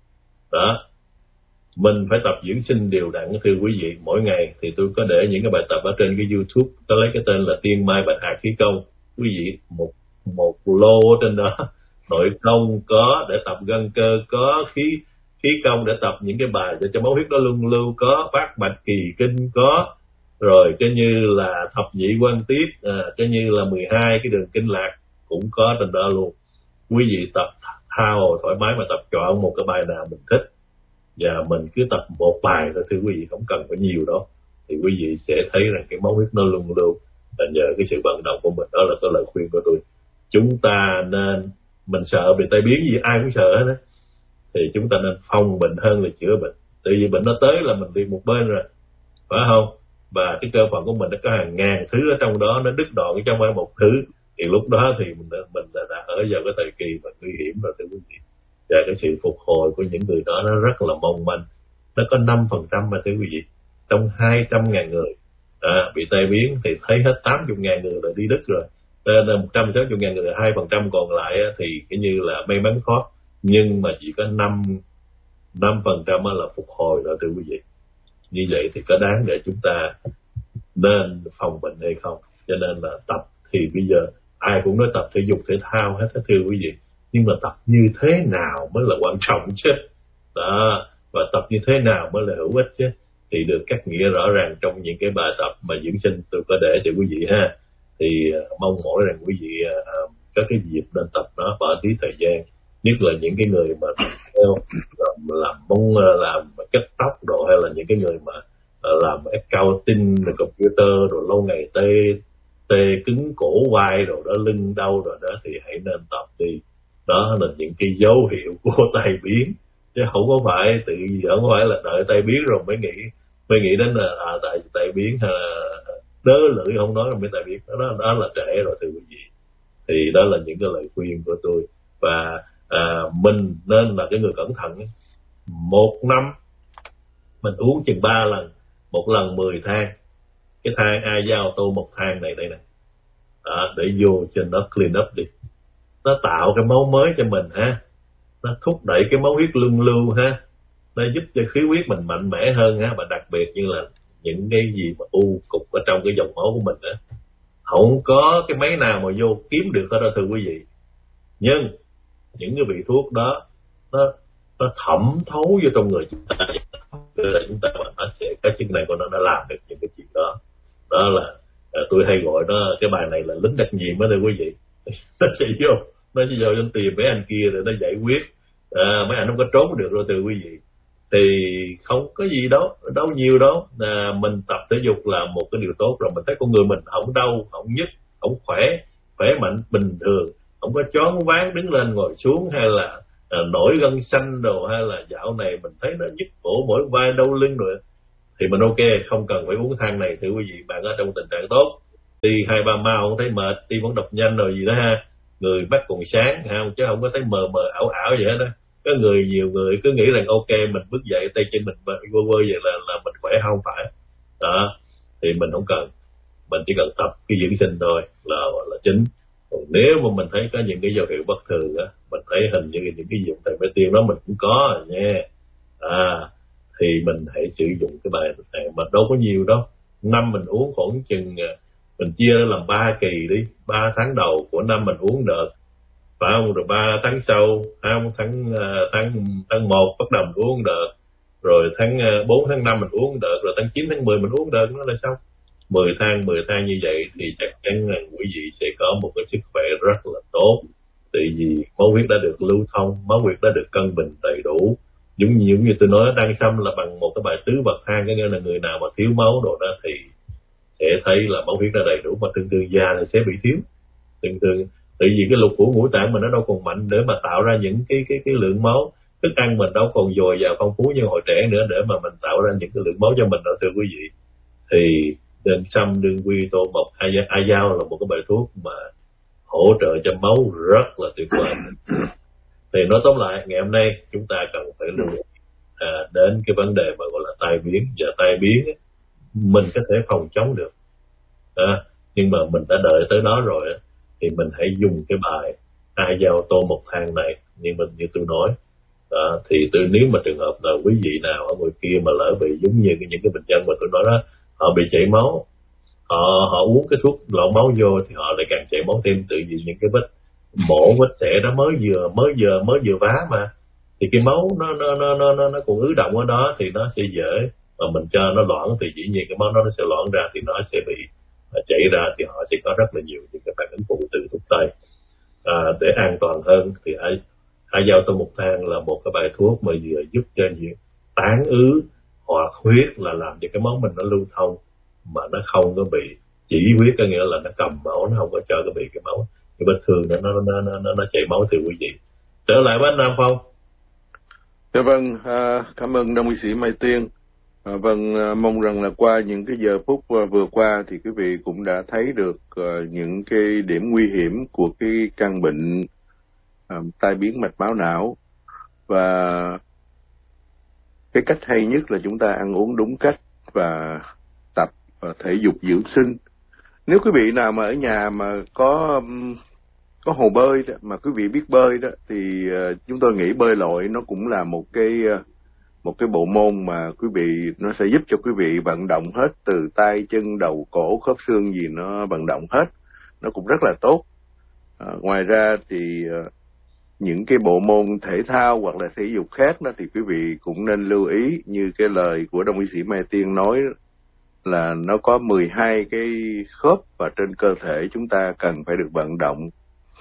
Đó, mình phải tập dưỡng sinh đều đặn thưa quý vị. Mỗi ngày thì tôi có để những cái bài tập ở trên cái YouTube, có lấy cái tên là Tiên Mai Bạch Hạc Khí Công. Quý vị một một lô ở trên đó, nội công có để tập gân cơ, có khí khí công để tập những cái bài để cho máu huyết nó luân lưu, có bát mạch kỳ kinh có, rồi cái như là thập nhị quan tiết, à, cái như là mười hai cái đường kinh lạc cũng có trên đó luôn. Quý vị tập thao thoải mái mà tập chọn một cái bài nào mình thích, và mình cứ tập một bài thôi thưa quý vị, không cần phải nhiều đâu, thì quý vị sẽ thấy rằng cái máu huyết nó luân lưu là nhờ cái sự vận động của mình. Đó là cái lời khuyên của tôi. Chúng ta nên, mình sợ bị tai biến gì ai cũng sợ hết đó, thì chúng ta nên phòng bệnh hơn là chữa bệnh. Tại vì bệnh nó tới là mình đi một bên rồi, phải không? Và cái cơ phận của mình nó có hàng ngàn thứ ở trong đó, nó đứt đoạn trong phải một thứ, thì lúc đó thì mình đã, mình đã, đã ở vào cái thời kỳ mà nguy hiểm rồi thưa quý vị. Và cái sự phục hồi của những người đó nó rất là mong manh. Nó có năm phần trăm mà thưa quý vị, trong hai trăm ngàn người à, bị tai biến thì thấy hết tám mươi ngàn người là đi đứt rồi. Nên là một trăm sáu mươi ngàn người, hai phần trăm còn lại thì cái như là may mắn thoát, nhưng mà chỉ có năm năm phần trăm là phục hồi rồi thưa quý vị. Như vậy thì có đáng để chúng ta nên phòng bệnh hay không? Cho nên là tập thì bây giờ ai cũng nói tập thể dục thể thao hết thưa quý vị, nhưng mà tập như thế nào mới là quan trọng chứ. Đó, và tập như thế nào mới là hữu ích chứ, thì được cắt nghĩa rõ ràng trong những cái bài tập mà dưỡng sinh tôi có để cho quý vị ha. Thì uh, mong mỏi rằng quý vị uh, có cái dịp nên tập nó bỏ tí thời gian, nhất là những cái người mà theo làm, làm mông làm cắt tóc rồi, hay là những cái người mà uh, làm accounting rồi computer rồi lâu ngày tê tê cứng cổ vai rồi đó, lưng đau rồi đó, thì hãy nên tập đi. Đó là những cái dấu hiệu của tai biến, chứ không có phải tự không phải là đợi tai biến rồi mới nghĩ mới nghĩ đến là à, tại tai biến hay là đớ lưỡi không nói là mới tai biến. Đó, đó là trễ rồi thưa quý vị. Thì đó là những cái lời khuyên của tôi. Và à, mình nên là cái người cẩn thận. Một năm mình uống chừng ba lần, một lần mười thang. Cái thang ai giao tô một thang này đây nè, à, để vô cho nó clean up đi, nó tạo cái máu mới cho mình ha, nó thúc đẩy cái máu huyết luân lưu ha, nó giúp cho khí huyết mình mạnh mẽ hơn ha. Và đặc biệt như là những cái gì mà u cục ở trong cái dòng máu của mình á, không có cái máy nào mà vô kiếm được hết đó thưa quý vị. Nhưng những cái vị thuốc đó nó nó thẩm thấu vô trong người chúng ta, là chúng ta nó sẽ cái chức năng của nó đã làm được những cái chuyện đó. Đó là à, tôi hay gọi nó, cái bài này là lính đặc nhiệm đó thưa quý vị. Nó sẽ vô nó sẽ vô trong tìm mấy anh kia để nó giải quyết, à, mấy anh không có trốn được rồi thưa quý vị. Thì không có gì đâu đâu nhiều đâu, à, mình tập thể dục là một cái điều tốt rồi. Mình thấy con người mình không đau không nhức, không khỏe khỏe mạnh bình thường, không có choáng váng đứng lên ngồi xuống, hay là à, nổi gân xanh đồ, hay là dạo này mình thấy nó nhức cổ mỏi vai đau lưng rồi, thì mình ok, không cần phải uống thang này. Thưa quý vị, bạn ở trong tình trạng tốt, đi hai ba mao không thấy mệt, đi vẫn đập nhanh rồi gì đó ha, người mắt còn sáng ha, chứ không có thấy mờ mờ ảo ảo vậy hết đó. Có người, nhiều người cứ nghĩ rằng ok, mình bước dậy tay chân mình vơ vơ vậy là là mình khỏe, không phải đó. Thì mình không cần, mình chỉ cần tập cái dưỡng sinh thôi là là chính. Còn nếu mà mình thấy có những cái dấu hiệu bất thường á, mình thấy hình như những cái dụng thầy Mê Tiên đó mình cũng có rồi nha, à thì mình hãy sử dụng cái bài này, mà đâu có nhiều đâu. Năm mình uống khoảng chừng, mình chia ra làm ba kỳ đi, ba tháng đầu của năm mình uống đợt, phải không? Rồi ba tháng sau, tháng tháng tháng tháng một bắt đầu mình uống đợt, rồi tháng bốn tháng năm mình uống đợt, rồi tháng chín tháng mười mình uống đợt, nó là xong. mười tháng mười tháng như vậy thì chắc chắn là quý vị sẽ có một cái sức khỏe rất là tốt. Tại vì máu huyết đã được lưu thông, máu huyết đã được cân bình đầy đủ. Giống như, giống như tôi nói, đăng xăm là bằng một cái bài tứ bậc thang, có nghĩa là người nào mà thiếu máu đồ đó thì sẽ thấy là máu huyết đã đầy đủ, mà thường thường già thì sẽ bị thiếu. Thường thường tại vì cái lục phủ ngũ tạng mình nó đâu còn mạnh để mà tạo ra những cái cái cái lượng máu, thức ăn mình đâu còn dồi dào phong phú như hồi trẻ nữa để mà mình tạo ra những cái lượng máu cho mình đâu, thưa quý vị. Thì đền sâm đương quy tô mộc a dao là một cái bài thuốc mà hỗ trợ cho máu rất là tuyệt vời. Thì nói tóm lại, ngày hôm nay chúng ta cần phải lưu ý à, đến cái vấn đề mà gọi là tai biến. Và tai biến ấy, mình có thể phòng chống được à, nhưng mà mình đã đợi tới đó rồi ấy, thì mình hãy dùng cái bài a dao tô mộc thang này như mình như tôi nói đó. Thì tôi, nếu mà trường hợp là quý vị nào ở ngoài kia mà lỡ bị giống như những cái bệnh nhân mà tôi nói đó, họ bị chảy máu, họ họ uống cái thuốc loãng máu vô thì họ lại càng chảy máu thêm, tự vì những cái vết mổ vết xẻ đó mới vừa mới vừa mới vừa vá mà, thì cái máu nó nó nó nó nó, nó còn ứ động ở đó thì nó sẽ dễ, mà mình cho nó loãng thì dĩ nhiên cái máu nó, nó sẽ loãng ra thì nó sẽ bị chảy ra, thì họ sẽ có rất là nhiều những cái phản ứng phụ từ thuốc tây. À, để an toàn hơn thì a dao tô mộc thang là một cái bài thuốc mà vừa giúp cho những tán ứ hoặc huyết, là làm cho cái máu mình nó lưu thông mà nó không có bị chỉ huyết, có nghĩa là nó cầm máu, nó không có cho nó bị cái máu cái vết thương nó nó nó nó nó, nó chảy máu. Từ quý vị trở lại với anh Nam Phong. Dạ vâng, à, cảm ơn Đông y sĩ Mai Tiên. À, vâng, à, mong rằng là qua những cái giờ phút à, vừa qua thì quý vị cũng đã thấy được à, những cái điểm nguy hiểm của cái căn bệnh à, tai biến mạch máu não, và cái cách hay nhất là chúng ta ăn uống đúng cách và tập và thể dục dưỡng sinh. Nếu quý vị nào mà ở nhà mà có có hồ bơi đó, mà quý vị biết bơi đó, thì uh, chúng tôi nghĩ bơi lội nó cũng là một cái uh, một cái bộ môn mà quý vị, nó sẽ giúp cho quý vị vận động hết từ tay chân đầu cổ khớp xương gì nó vận động hết, nó cũng rất là tốt. Uh, ngoài ra thì uh, những cái bộ môn thể thao hoặc là thể dục khác đó thì quý vị cũng nên lưu ý, như cái lời của Đông y sĩ Mai Tiên nói là nó có mười hai cái khớp và trên cơ thể chúng ta cần phải được vận động,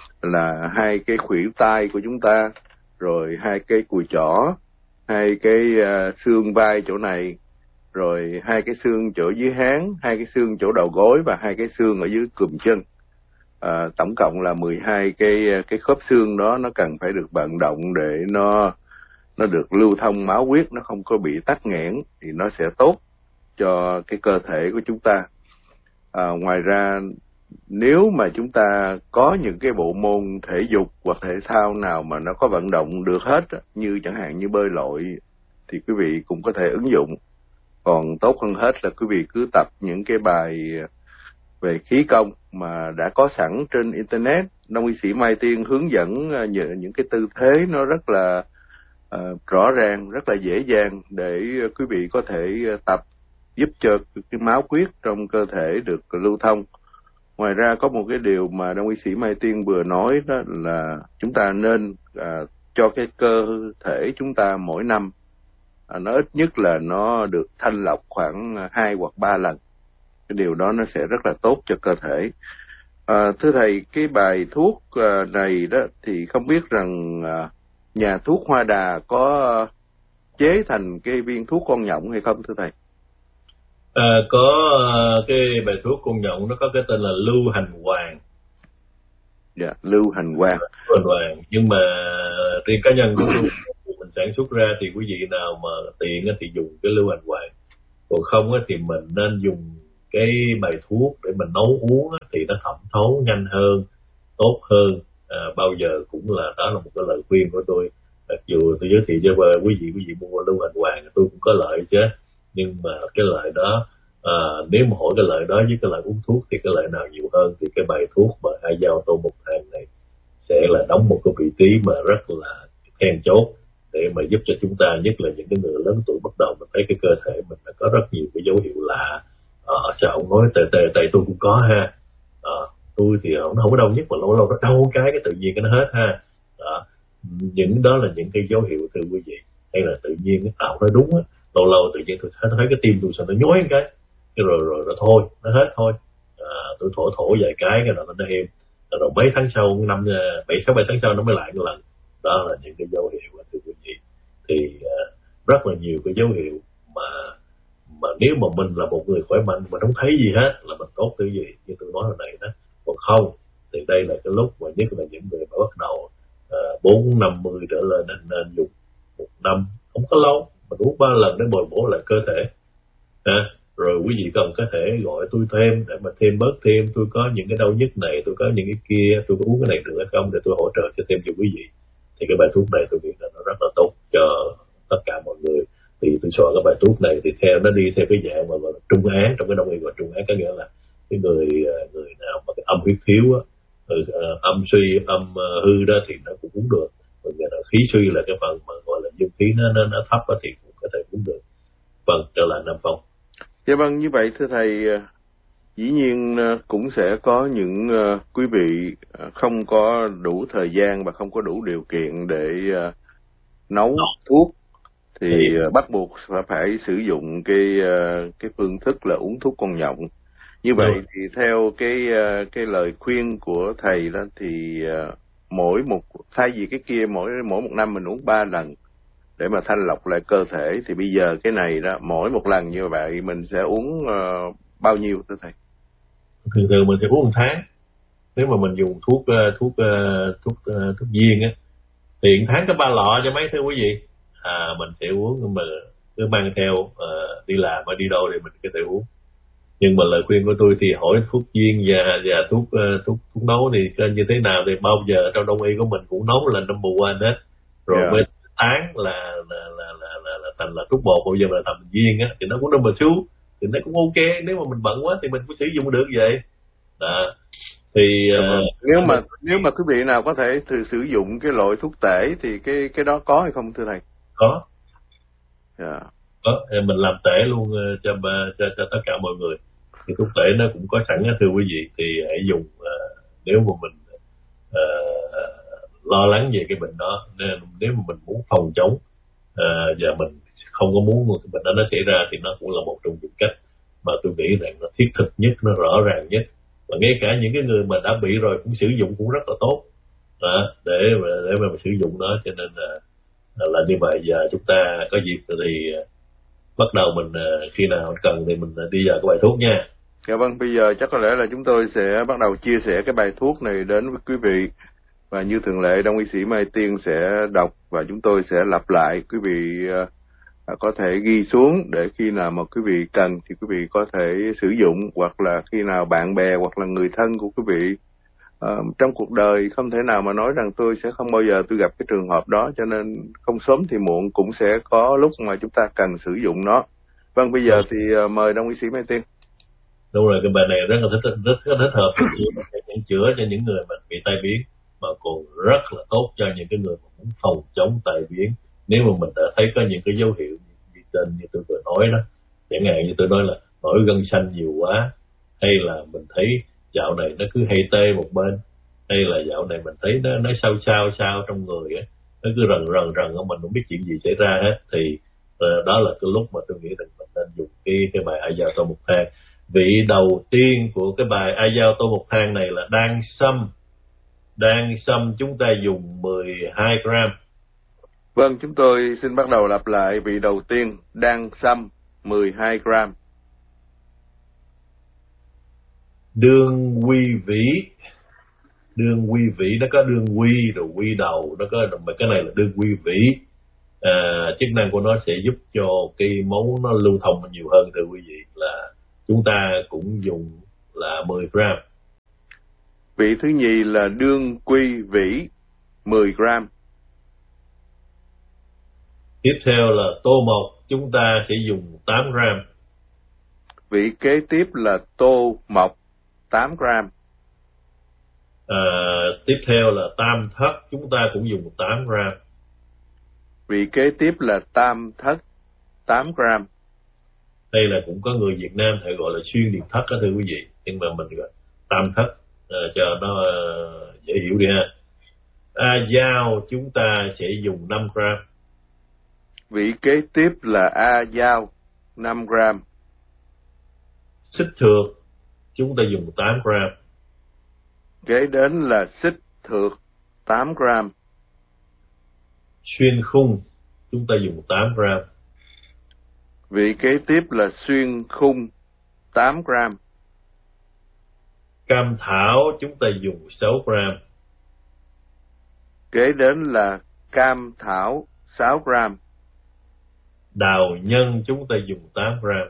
là hai cái khuỷu tay của chúng ta, rồi hai cái cùi chỏ, hai cái uh, xương vai chỗ này, rồi hai cái xương chỗ dưới háng, hai cái xương chỗ đầu gối và hai cái xương ở dưới cùm chân. À, tổng cộng là mười hai cái cái khớp xương đó nó cần phải được vận động để nó nó được lưu thông máu huyết, nó không có bị tắc nghẽn, thì nó sẽ tốt cho cái cơ thể của chúng ta. À, ngoài ra nếu mà chúng ta có những cái bộ môn thể dục hoặc thể thao nào mà nó có vận động được hết, như chẳng hạn như bơi lội, thì quý vị cũng có thể ứng dụng. Còn tốt hơn hết là quý vị cứ tập những cái bài về khí công mà đã có sẵn trên internet. Đông y sĩ Mai Tiên hướng dẫn những cái tư thế nó rất là uh, rõ ràng, rất là dễ dàng để quý vị có thể tập, giúp cho cái máu huyết trong cơ thể được lưu thông. Ngoài ra có một cái điều mà Đông y sĩ Mai Tiên vừa nói, đó là chúng ta nên à, cho cái cơ thể chúng ta mỗi năm à, nó ít nhất là nó được thanh lọc khoảng hai hoặc ba lần. Cái điều đó nó sẽ rất là tốt cho cơ thể. À, thưa thầy, cái bài thuốc à, này đó thì không biết rằng à, nhà thuốc Hoa Đà có chế thành cái viên thuốc con nhộng hay không thưa thầy? À, có cái bài thuốc con nhộng nó có cái tên là lưu hành hoàng. Dạ, lưu hành hoàng. Lưu hành hoàng. Nhưng mà riêng cá nhân của tôi mình sản xuất ra thì quý vị nào mà tiện thì dùng cái lưu hành hoàng, còn không thì mình nên dùng cái bài thuốc để mình nấu uống thì nó thẩm thấu nhanh hơn, tốt hơn. À, bao giờ cũng là đó là một cái lời khuyên của tôi. Mặc dù tôi giới thiệu cho quý vị quý vị mua lưu hành hoàng tôi cũng có lợi chứ, nhưng mà cái lợi đó à, nếu mà hỏi cái lợi đó với cái lợi uống thuốc thì cái lợi nào nhiều hơn, thì cái bài thuốc mà hai dao tô một thang này sẽ là đóng một cái vị trí mà rất là then chốt để mà giúp cho chúng ta, nhất là những cái người lớn tuổi bắt đầu mình thấy cái cơ thể mình đã có rất nhiều cái dấu hiệu lạ. Ờ, sao ông nói tệ tệ tệ tôi cũng có ha. Ờ, tôi thì nó không có đau nhất mà lâu lâu nó đau cái cái tự nhiên cái nó hết ha. Đó. Những đó là những cái dấu hiệu thưa quý vị, hay là tự nhiên cái tạo nó đúng á, lâu lâu tự nhiên tôi thấy, thấy cái tim tôi sao nó nhói cái, cái rồi rồi rồi thôi nó hết thôi. À, tôi thổ thổ vài cái cái nào nó êm, rồi mấy tháng sau năm bảy sáu bảy tháng sau nó mới lại một lần. Đó là những cái dấu hiệu thưa quý vị. Thì uh, rất là nhiều cái dấu hiệu mà mà nếu mà mình là một người khỏe mạnh mà không thấy gì hết là mình tốt cái gì như tôi nói hồi nãy đó. Còn không thì đây là cái lúc mà nhất là những người mà bắt đầu bốn năm mươi trở lên nên, nên dùng một năm không có lâu mình uống ba lần để bồi bổ lại cơ thể. À, rồi quý vị cần có thể gọi tôi thêm để mà thêm bớt thêm, tôi có những cái đau nhức này, tôi có những cái kia, tôi có uống cái này được hay không để tôi hỗ trợ cho thêm cho quý vị. Thì cái bài thuốc này tôi nghĩ là nó rất là tốt cho tất cả mọi người. Thì tôi chọn cái bài thuốc này thì theo nó đi theo cái dạng mà gọi là trung án, trong cái đông y gọi trung án, có nghĩa là cái người người nào mà cái âm huyết thiếu á, uh, âm suy âm uh, hư đó thì nó cũng uống được. Còn người nào khí suy là cái phần mà gọi là dương khí nó nó, nó thấp đó, thì cũng có thể uống được. Vâng, trở lại Nam Phong. Dạ vâng, như vậy thưa thầy, dĩ nhiên cũng sẽ có những uh, quý vị không có đủ thời gian và không có đủ điều kiện để uh, nấu no. thuốc, thì uh, bắt buộc phải, phải sử dụng cái uh, cái phương thức là uống thuốc con nhộng. Như vậy Đúng. Thì theo cái uh, cái lời khuyên của thầy đó thì uh, mỗi một thay vì cái kia mỗi mỗi một năm mình uống ba lần để mà thanh lọc lại cơ thể, thì bây giờ cái này đó mỗi một lần như vậy mình sẽ uống uh, bao nhiêu thưa thầy? Thường thường mình sẽ uống một tháng. Nếu mà mình dùng thuốc uh, thuốc uh, thuốc uh, thuốc viên á thì một tháng có ba lọ cho mấy thưa quý vị. À, mình sẽ uống mà cứ mang theo uh, đi làm hay đi đâu thì mình có thể uống. Nhưng mà lời khuyên của tôi thì hỏi thuốc viên và và thuốc uh, thuốc thuốc nấu thì như thế nào thì bao giờ trong đông y của mình cũng nấu là number one hết. Rồi yeah. Bên tháng là là là là là, là thành là thuốc bột, bây giờ là thành viên á thì nó cũng number two thì nó cũng ok. Nếu mà mình bận quá thì mình cũng sử dụng được vậy. Đó. Thì uh, nếu mà nếu mà quý vị nào có thể thử sử dụng cái loại thuốc tể thì cái cái đó có hay không thưa thầy? Có. Yeah. Có, mình làm tể luôn cho cho cho tất cả mọi người. Thì thuốc tể nó cũng có sẵn thưa quý vị, thì hãy dùng uh, nếu mà mình uh, lo lắng về cái bệnh đó, nên nếu mà mình muốn phòng chống uh, và mình không có muốn cái bệnh đó nó xảy ra thì nó cũng là một trong những cách mà tôi nghĩ rằng nó thiết thực nhất, nó rõ ràng nhất. Và ngay cả những cái người mà đã bị rồi cũng sử dụng cũng rất là tốt đó, để để mà sử dụng nó. Cho nên là là như vậy. Giờ chúng ta có dịp thì bắt đầu mình khi nào cần thì mình đi vào cái bài thuốc nha. Dạ vâng, bây giờ chắc có lẽ là chúng tôi sẽ bắt đầu chia sẻ cái bài thuốc này đến với quý vị. Và như thường lệ, Đông y sĩ Mai Tiên sẽ đọc và chúng tôi sẽ lặp lại. Quý vị uh, có thể ghi xuống để khi nào mà quý vị cần thì quý vị có thể sử dụng, hoặc là khi nào bạn bè hoặc là người thân của quý vị uh, trong cuộc đời không thể nào mà nói rằng tôi sẽ không bao giờ tôi gặp cái trường hợp đó, cho nên không sớm thì muộn cũng sẽ có lúc mà chúng ta cần sử dụng nó. Vâng, bây giờ thì uh, mời Đông y sĩ Mai Tiên. Đúng rồi, cái bài này rất là thích rất, rất thích hợp để chữa cho những người mà bị tai biến, mà còn rất là tốt cho những cái người mà muốn phòng chống tai biến. Nếu mà mình đã thấy có những cái dấu hiệu như trên như tôi vừa nói đó, chẳng hạn như tôi nói là nổi gân xanh nhiều quá, hay là mình thấy dạo này nó cứ hay tê một bên, hay là dạo này mình thấy nó nó sao sao sao trong người á, nó cứ rần rần rần mà mình không biết chuyện gì xảy ra hết, thì uh, đó là cái lúc mà tôi nghĩ rằng mình nên dùng cái cái bài A Dao Tô Một Thang. Vị đầu tiên của cái bài A Dao Tô Một Thang này là đan sâm. Đan sâm chúng ta dùng mười hai gram. Vâng, chúng tôi xin bắt đầu lặp lại vị đầu tiên, đan sâm mười hai gram. Đường quy vĩ. đương quy vĩ, nó có đương quy rồi quy đầu, nó có, mà cái này là đương quy vĩ. À, chức năng của nó sẽ giúp cho cái máu nó lưu thông nhiều hơn. Thưa quý vị, là chúng ta cũng dùng là mười gram. Vị thứ nhì là đương quy vĩ mười gram. Tiếp theo là tô mộc, chúng ta sẽ dùng tám gram. Vị kế tiếp là tô mộc tám gram. À, tiếp theo là tam thất, chúng ta cũng dùng tám gram. Vị kế tiếp là tam thất tám gram. Đây là cũng có người Việt Nam hay gọi là xuyên điệp thất đó thưa quý vị, nhưng mà mình gọi tam thất à, cho nó à, dễ hiểu đi ha. A dao chúng ta sẽ dùng năm gram. Vị kế tiếp là a dao năm gram. Xích thược chúng ta dùng tám gram. Kế đến là xích thược tám gram. Xuyên khung chúng ta dùng tám gram. Vị kế tiếp là xuyên khung tám gram. Cam thảo chúng ta dùng sáu gram. Kế đến là cam thảo sáu gram. Đào nhân chúng ta dùng tám gram.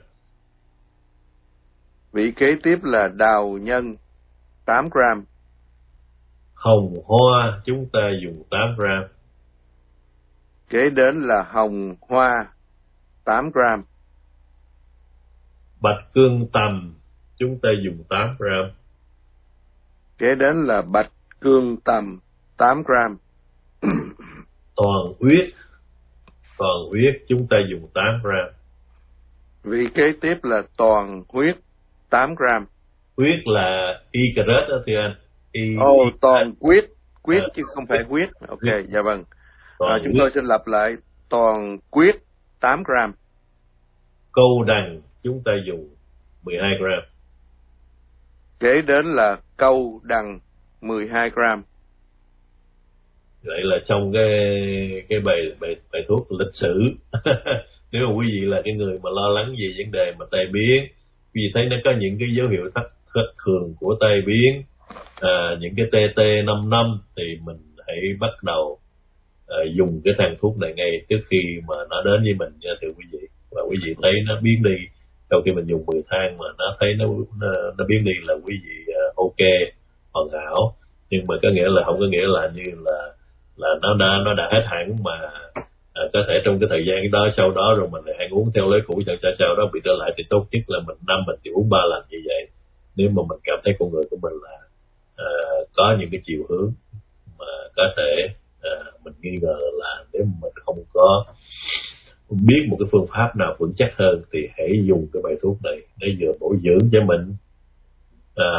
Vị kế tiếp là đào nhân tám gram. Hồng hoa chúng ta dùng tám gram. Kế đến là hồng hoa tám gram. Bạch cương tầm chúng ta dùng tám gram. Kế đến là bạch cương tầm tám gram. Toàn uyết, toàn uyết chúng ta dùng tám gram. Vị kế tiếp là toàn huyết tám gram. Huyết là y cà rết đó thưa anh. Y, Ồ, oh, y, toàn quyết, quyết à, chứ không phải huyết. Ok, huyết. dạ vâng. À, chúng huyết. tôi xin lặp lại, toàn quyết tám gram. Câu đằng chúng ta dùng mười hai gram. Kế đến là câu đằng mười hai gram. Vậy là trong cái cái bài bài bài thuốc lịch sử. Nếu mà quý vị là cái người mà lo lắng về vấn đề mà tai biến, quý vị thấy nó có những cái dấu hiệu thất thất thường của tai biến, à, những cái tê tê năm năm, thì mình hãy bắt đầu à, dùng cái thang thuốc này ngay trước khi mà nó đến với mình nha thưa quý vị. Và quý vị thấy nó biến đi sau khi mình dùng mười thang mà nó thấy nó nó, nó biến đi là quý vị uh, ok, hoàn hảo. Nhưng mà có nghĩa là không có nghĩa là như là là nó đã nó đã hết hẳn, mà à, có thể trong cái thời gian đó sau đó rồi mình lại ăn uống theo lối cũ, sau sau sau đó bị trở lại, thì tốt nhất là mình năm mình chỉ uống ba lần như vậy. Nếu mà mình cảm thấy con người của mình là à, có những cái chiều hướng mà có thể à, mình nghi ngờ là nếu mà mình không có biết một cái phương pháp nào vững chắc hơn, thì hãy dùng cái bài thuốc này để vừa bổ dưỡng cho mình, à,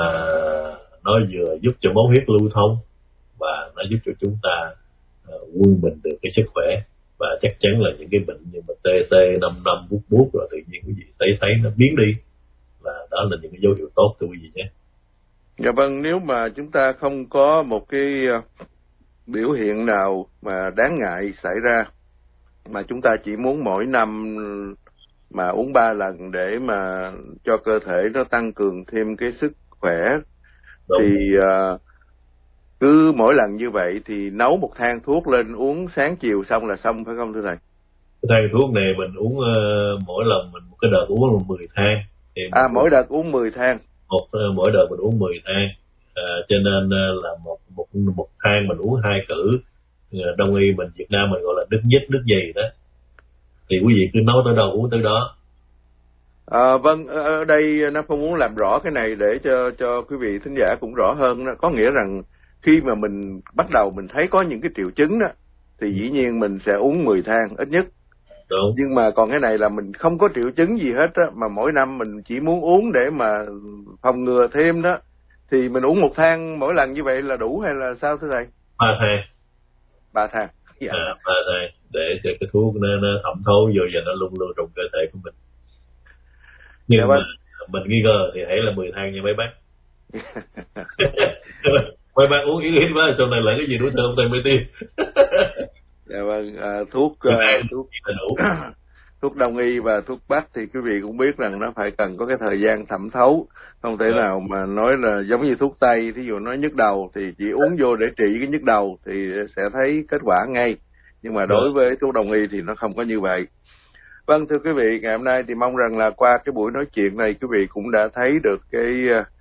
nó vừa giúp cho máu huyết lưu thông và nó giúp cho chúng ta uh, quân bình được cái sức khỏe. Và chắc chắn là những cái bệnh như mà tê tê năm năm bút bút rồi tự nhiên quý vị thấy thấy nó biến đi, là đó là những cái dấu hiệu tốt thưa quý vị nhé. Dạ vâng, nếu mà chúng ta không có một cái uh, biểu hiện nào mà đáng ngại xảy ra, mà chúng ta chỉ muốn mỗi năm mà uống ba lần để mà cho cơ thể nó tăng cường thêm cái sức khỏe, đúng. Thì uh, cứ mỗi lần như vậy thì nấu một thang thuốc lên uống sáng chiều xong là xong, phải không thưa thầy? Cái thang thuốc này mình uống uh, mỗi lần mình một cái đợt uống là mười thang. Thì à mỗi đợt uống mười thang. Một uh, mỗi đợt mình uống mười thang. Uh, cho nên uh, là một một một thang mình uống hai cử. Uh, Đông y mình Việt Nam mình gọi là đứt nhích đứt gì đó. Thì quý vị cứ nấu tới đâu uống tới đó. À, vâng, ở đây nó không muốn làm rõ cái này để cho cho quý vị thính giả cũng rõ hơn. Có nghĩa rằng khi mà mình bắt đầu mình thấy có những cái triệu chứng đó, thì dĩ nhiên mình sẽ uống mười thang ít nhất. Đúng. Nhưng mà còn cái này là mình không có triệu chứng gì hết á, mà mỗi năm mình chỉ muốn uống để mà phòng ngừa thêm đó, thì mình uống một thang mỗi lần như vậy là đủ hay là sao thưa thầy? Ba thang. Ba thang. Dạ. À, ba thang để cho cái thuốc nó, nó thẩm thấu vô và nó luôn luôn trong cơ thể của mình. Nhưng dạ mà vâng. Mình nghi ngờ thì hãy là mười thang nha mấy bác. Mấy bác uống ít ít quá, sau này lại cái gì đối tượng tay mới tiêm. Dạ vâng, à, thuốc uh, thuốc thuốc đông y và thuốc bắc thì quý vị cũng biết rằng nó phải cần có cái thời gian thẩm thấu, không thể Dạ. nào mà nói là giống như thuốc tây, thí dụ nói nhức đầu thì chỉ uống vô để trị cái nhức đầu thì sẽ thấy kết quả ngay, nhưng mà đối với thuốc đông y thì nó không có như vậy. Vâng, thưa quý vị, ngày hôm nay thì mong rằng là qua cái buổi nói chuyện này quý vị cũng đã thấy được cái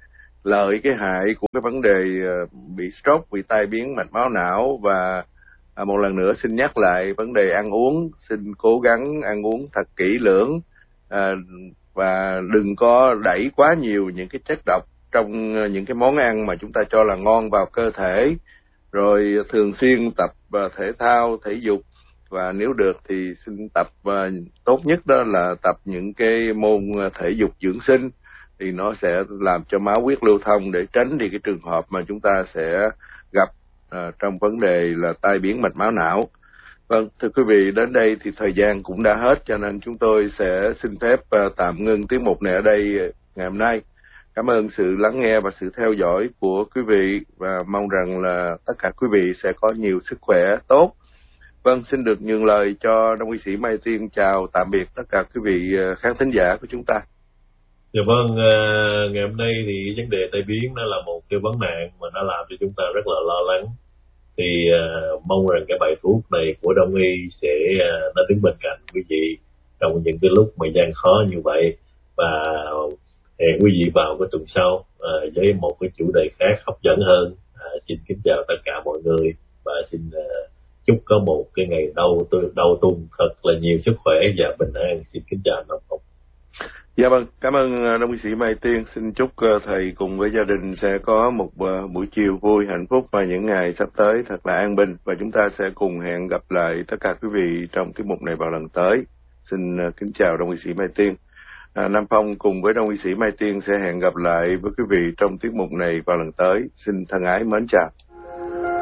lợi cái hại của cái vấn đề bị stroke, bị tai biến mạch máu não. Và à, một lần nữa xin nhắc lại vấn đề ăn uống, xin cố gắng ăn uống thật kỹ lưỡng, à, và đừng có đẩy quá nhiều những cái chất độc trong những cái món ăn mà chúng ta cho là ngon vào cơ thể. Rồi thường xuyên tập uh, thể thao, thể dục, và nếu được thì xin tập uh, tốt nhất đó là tập những cái môn uh, thể dục dưỡng sinh, thì nó sẽ làm cho máu huyết lưu thông để tránh đi cái trường hợp mà chúng ta sẽ gặp uh, trong vấn đề là tai biến mạch máu não. Vâng, thưa quý vị, đến đây thì thời gian cũng đã hết, cho nên chúng tôi sẽ xin phép uh, tạm ngưng tiết mục này ở đây ngày hôm nay. Cảm ơn sự lắng nghe và sự theo dõi của quý vị, và mong rằng là tất cả quý vị sẽ có nhiều sức khỏe tốt. Vâng, xin được nhường lời cho Đông y sĩ Mai Tiên chào tạm biệt tất cả quý vị khán thính giả của chúng ta. Dạ vâng, ngày hôm nay thì vấn đề tai biến nó là một cái vấn nạn mà nó làm cho chúng ta rất là lo lắng. Thì uh, mong rằng cái bài thuốc này của Đông y sẽ uh, nó đứng bên cạnh quý vị trong những cái lúc mà gian khó như vậy. Và hẹn quý vị vào cái tuần sau uh, với một cái chủ đề khác hấp dẫn hơn. Uh, xin kính chào tất cả mọi người và xin uh, chúc có một cái ngày đầu đầu tuần thật là nhiều sức khỏe và bình an. Xin kính chào Nam Phong. Dạ vâng, cảm ơn Đông y sĩ Mai Tiên. Xin chúc thầy cùng với gia đình sẽ có một buổi chiều vui, hạnh phúc và những ngày sắp tới thật là an bình. Và chúng ta sẽ cùng hẹn gặp lại tất cả quý vị trong tiết mục này vào lần tới. Xin kính chào Đông y sĩ Mai Tiên. À, Nam Phong cùng với Đông y sĩ Mai Tiên sẽ hẹn gặp lại với quý vị trong tiết mục này vào lần tới. Xin thân ái mến chào.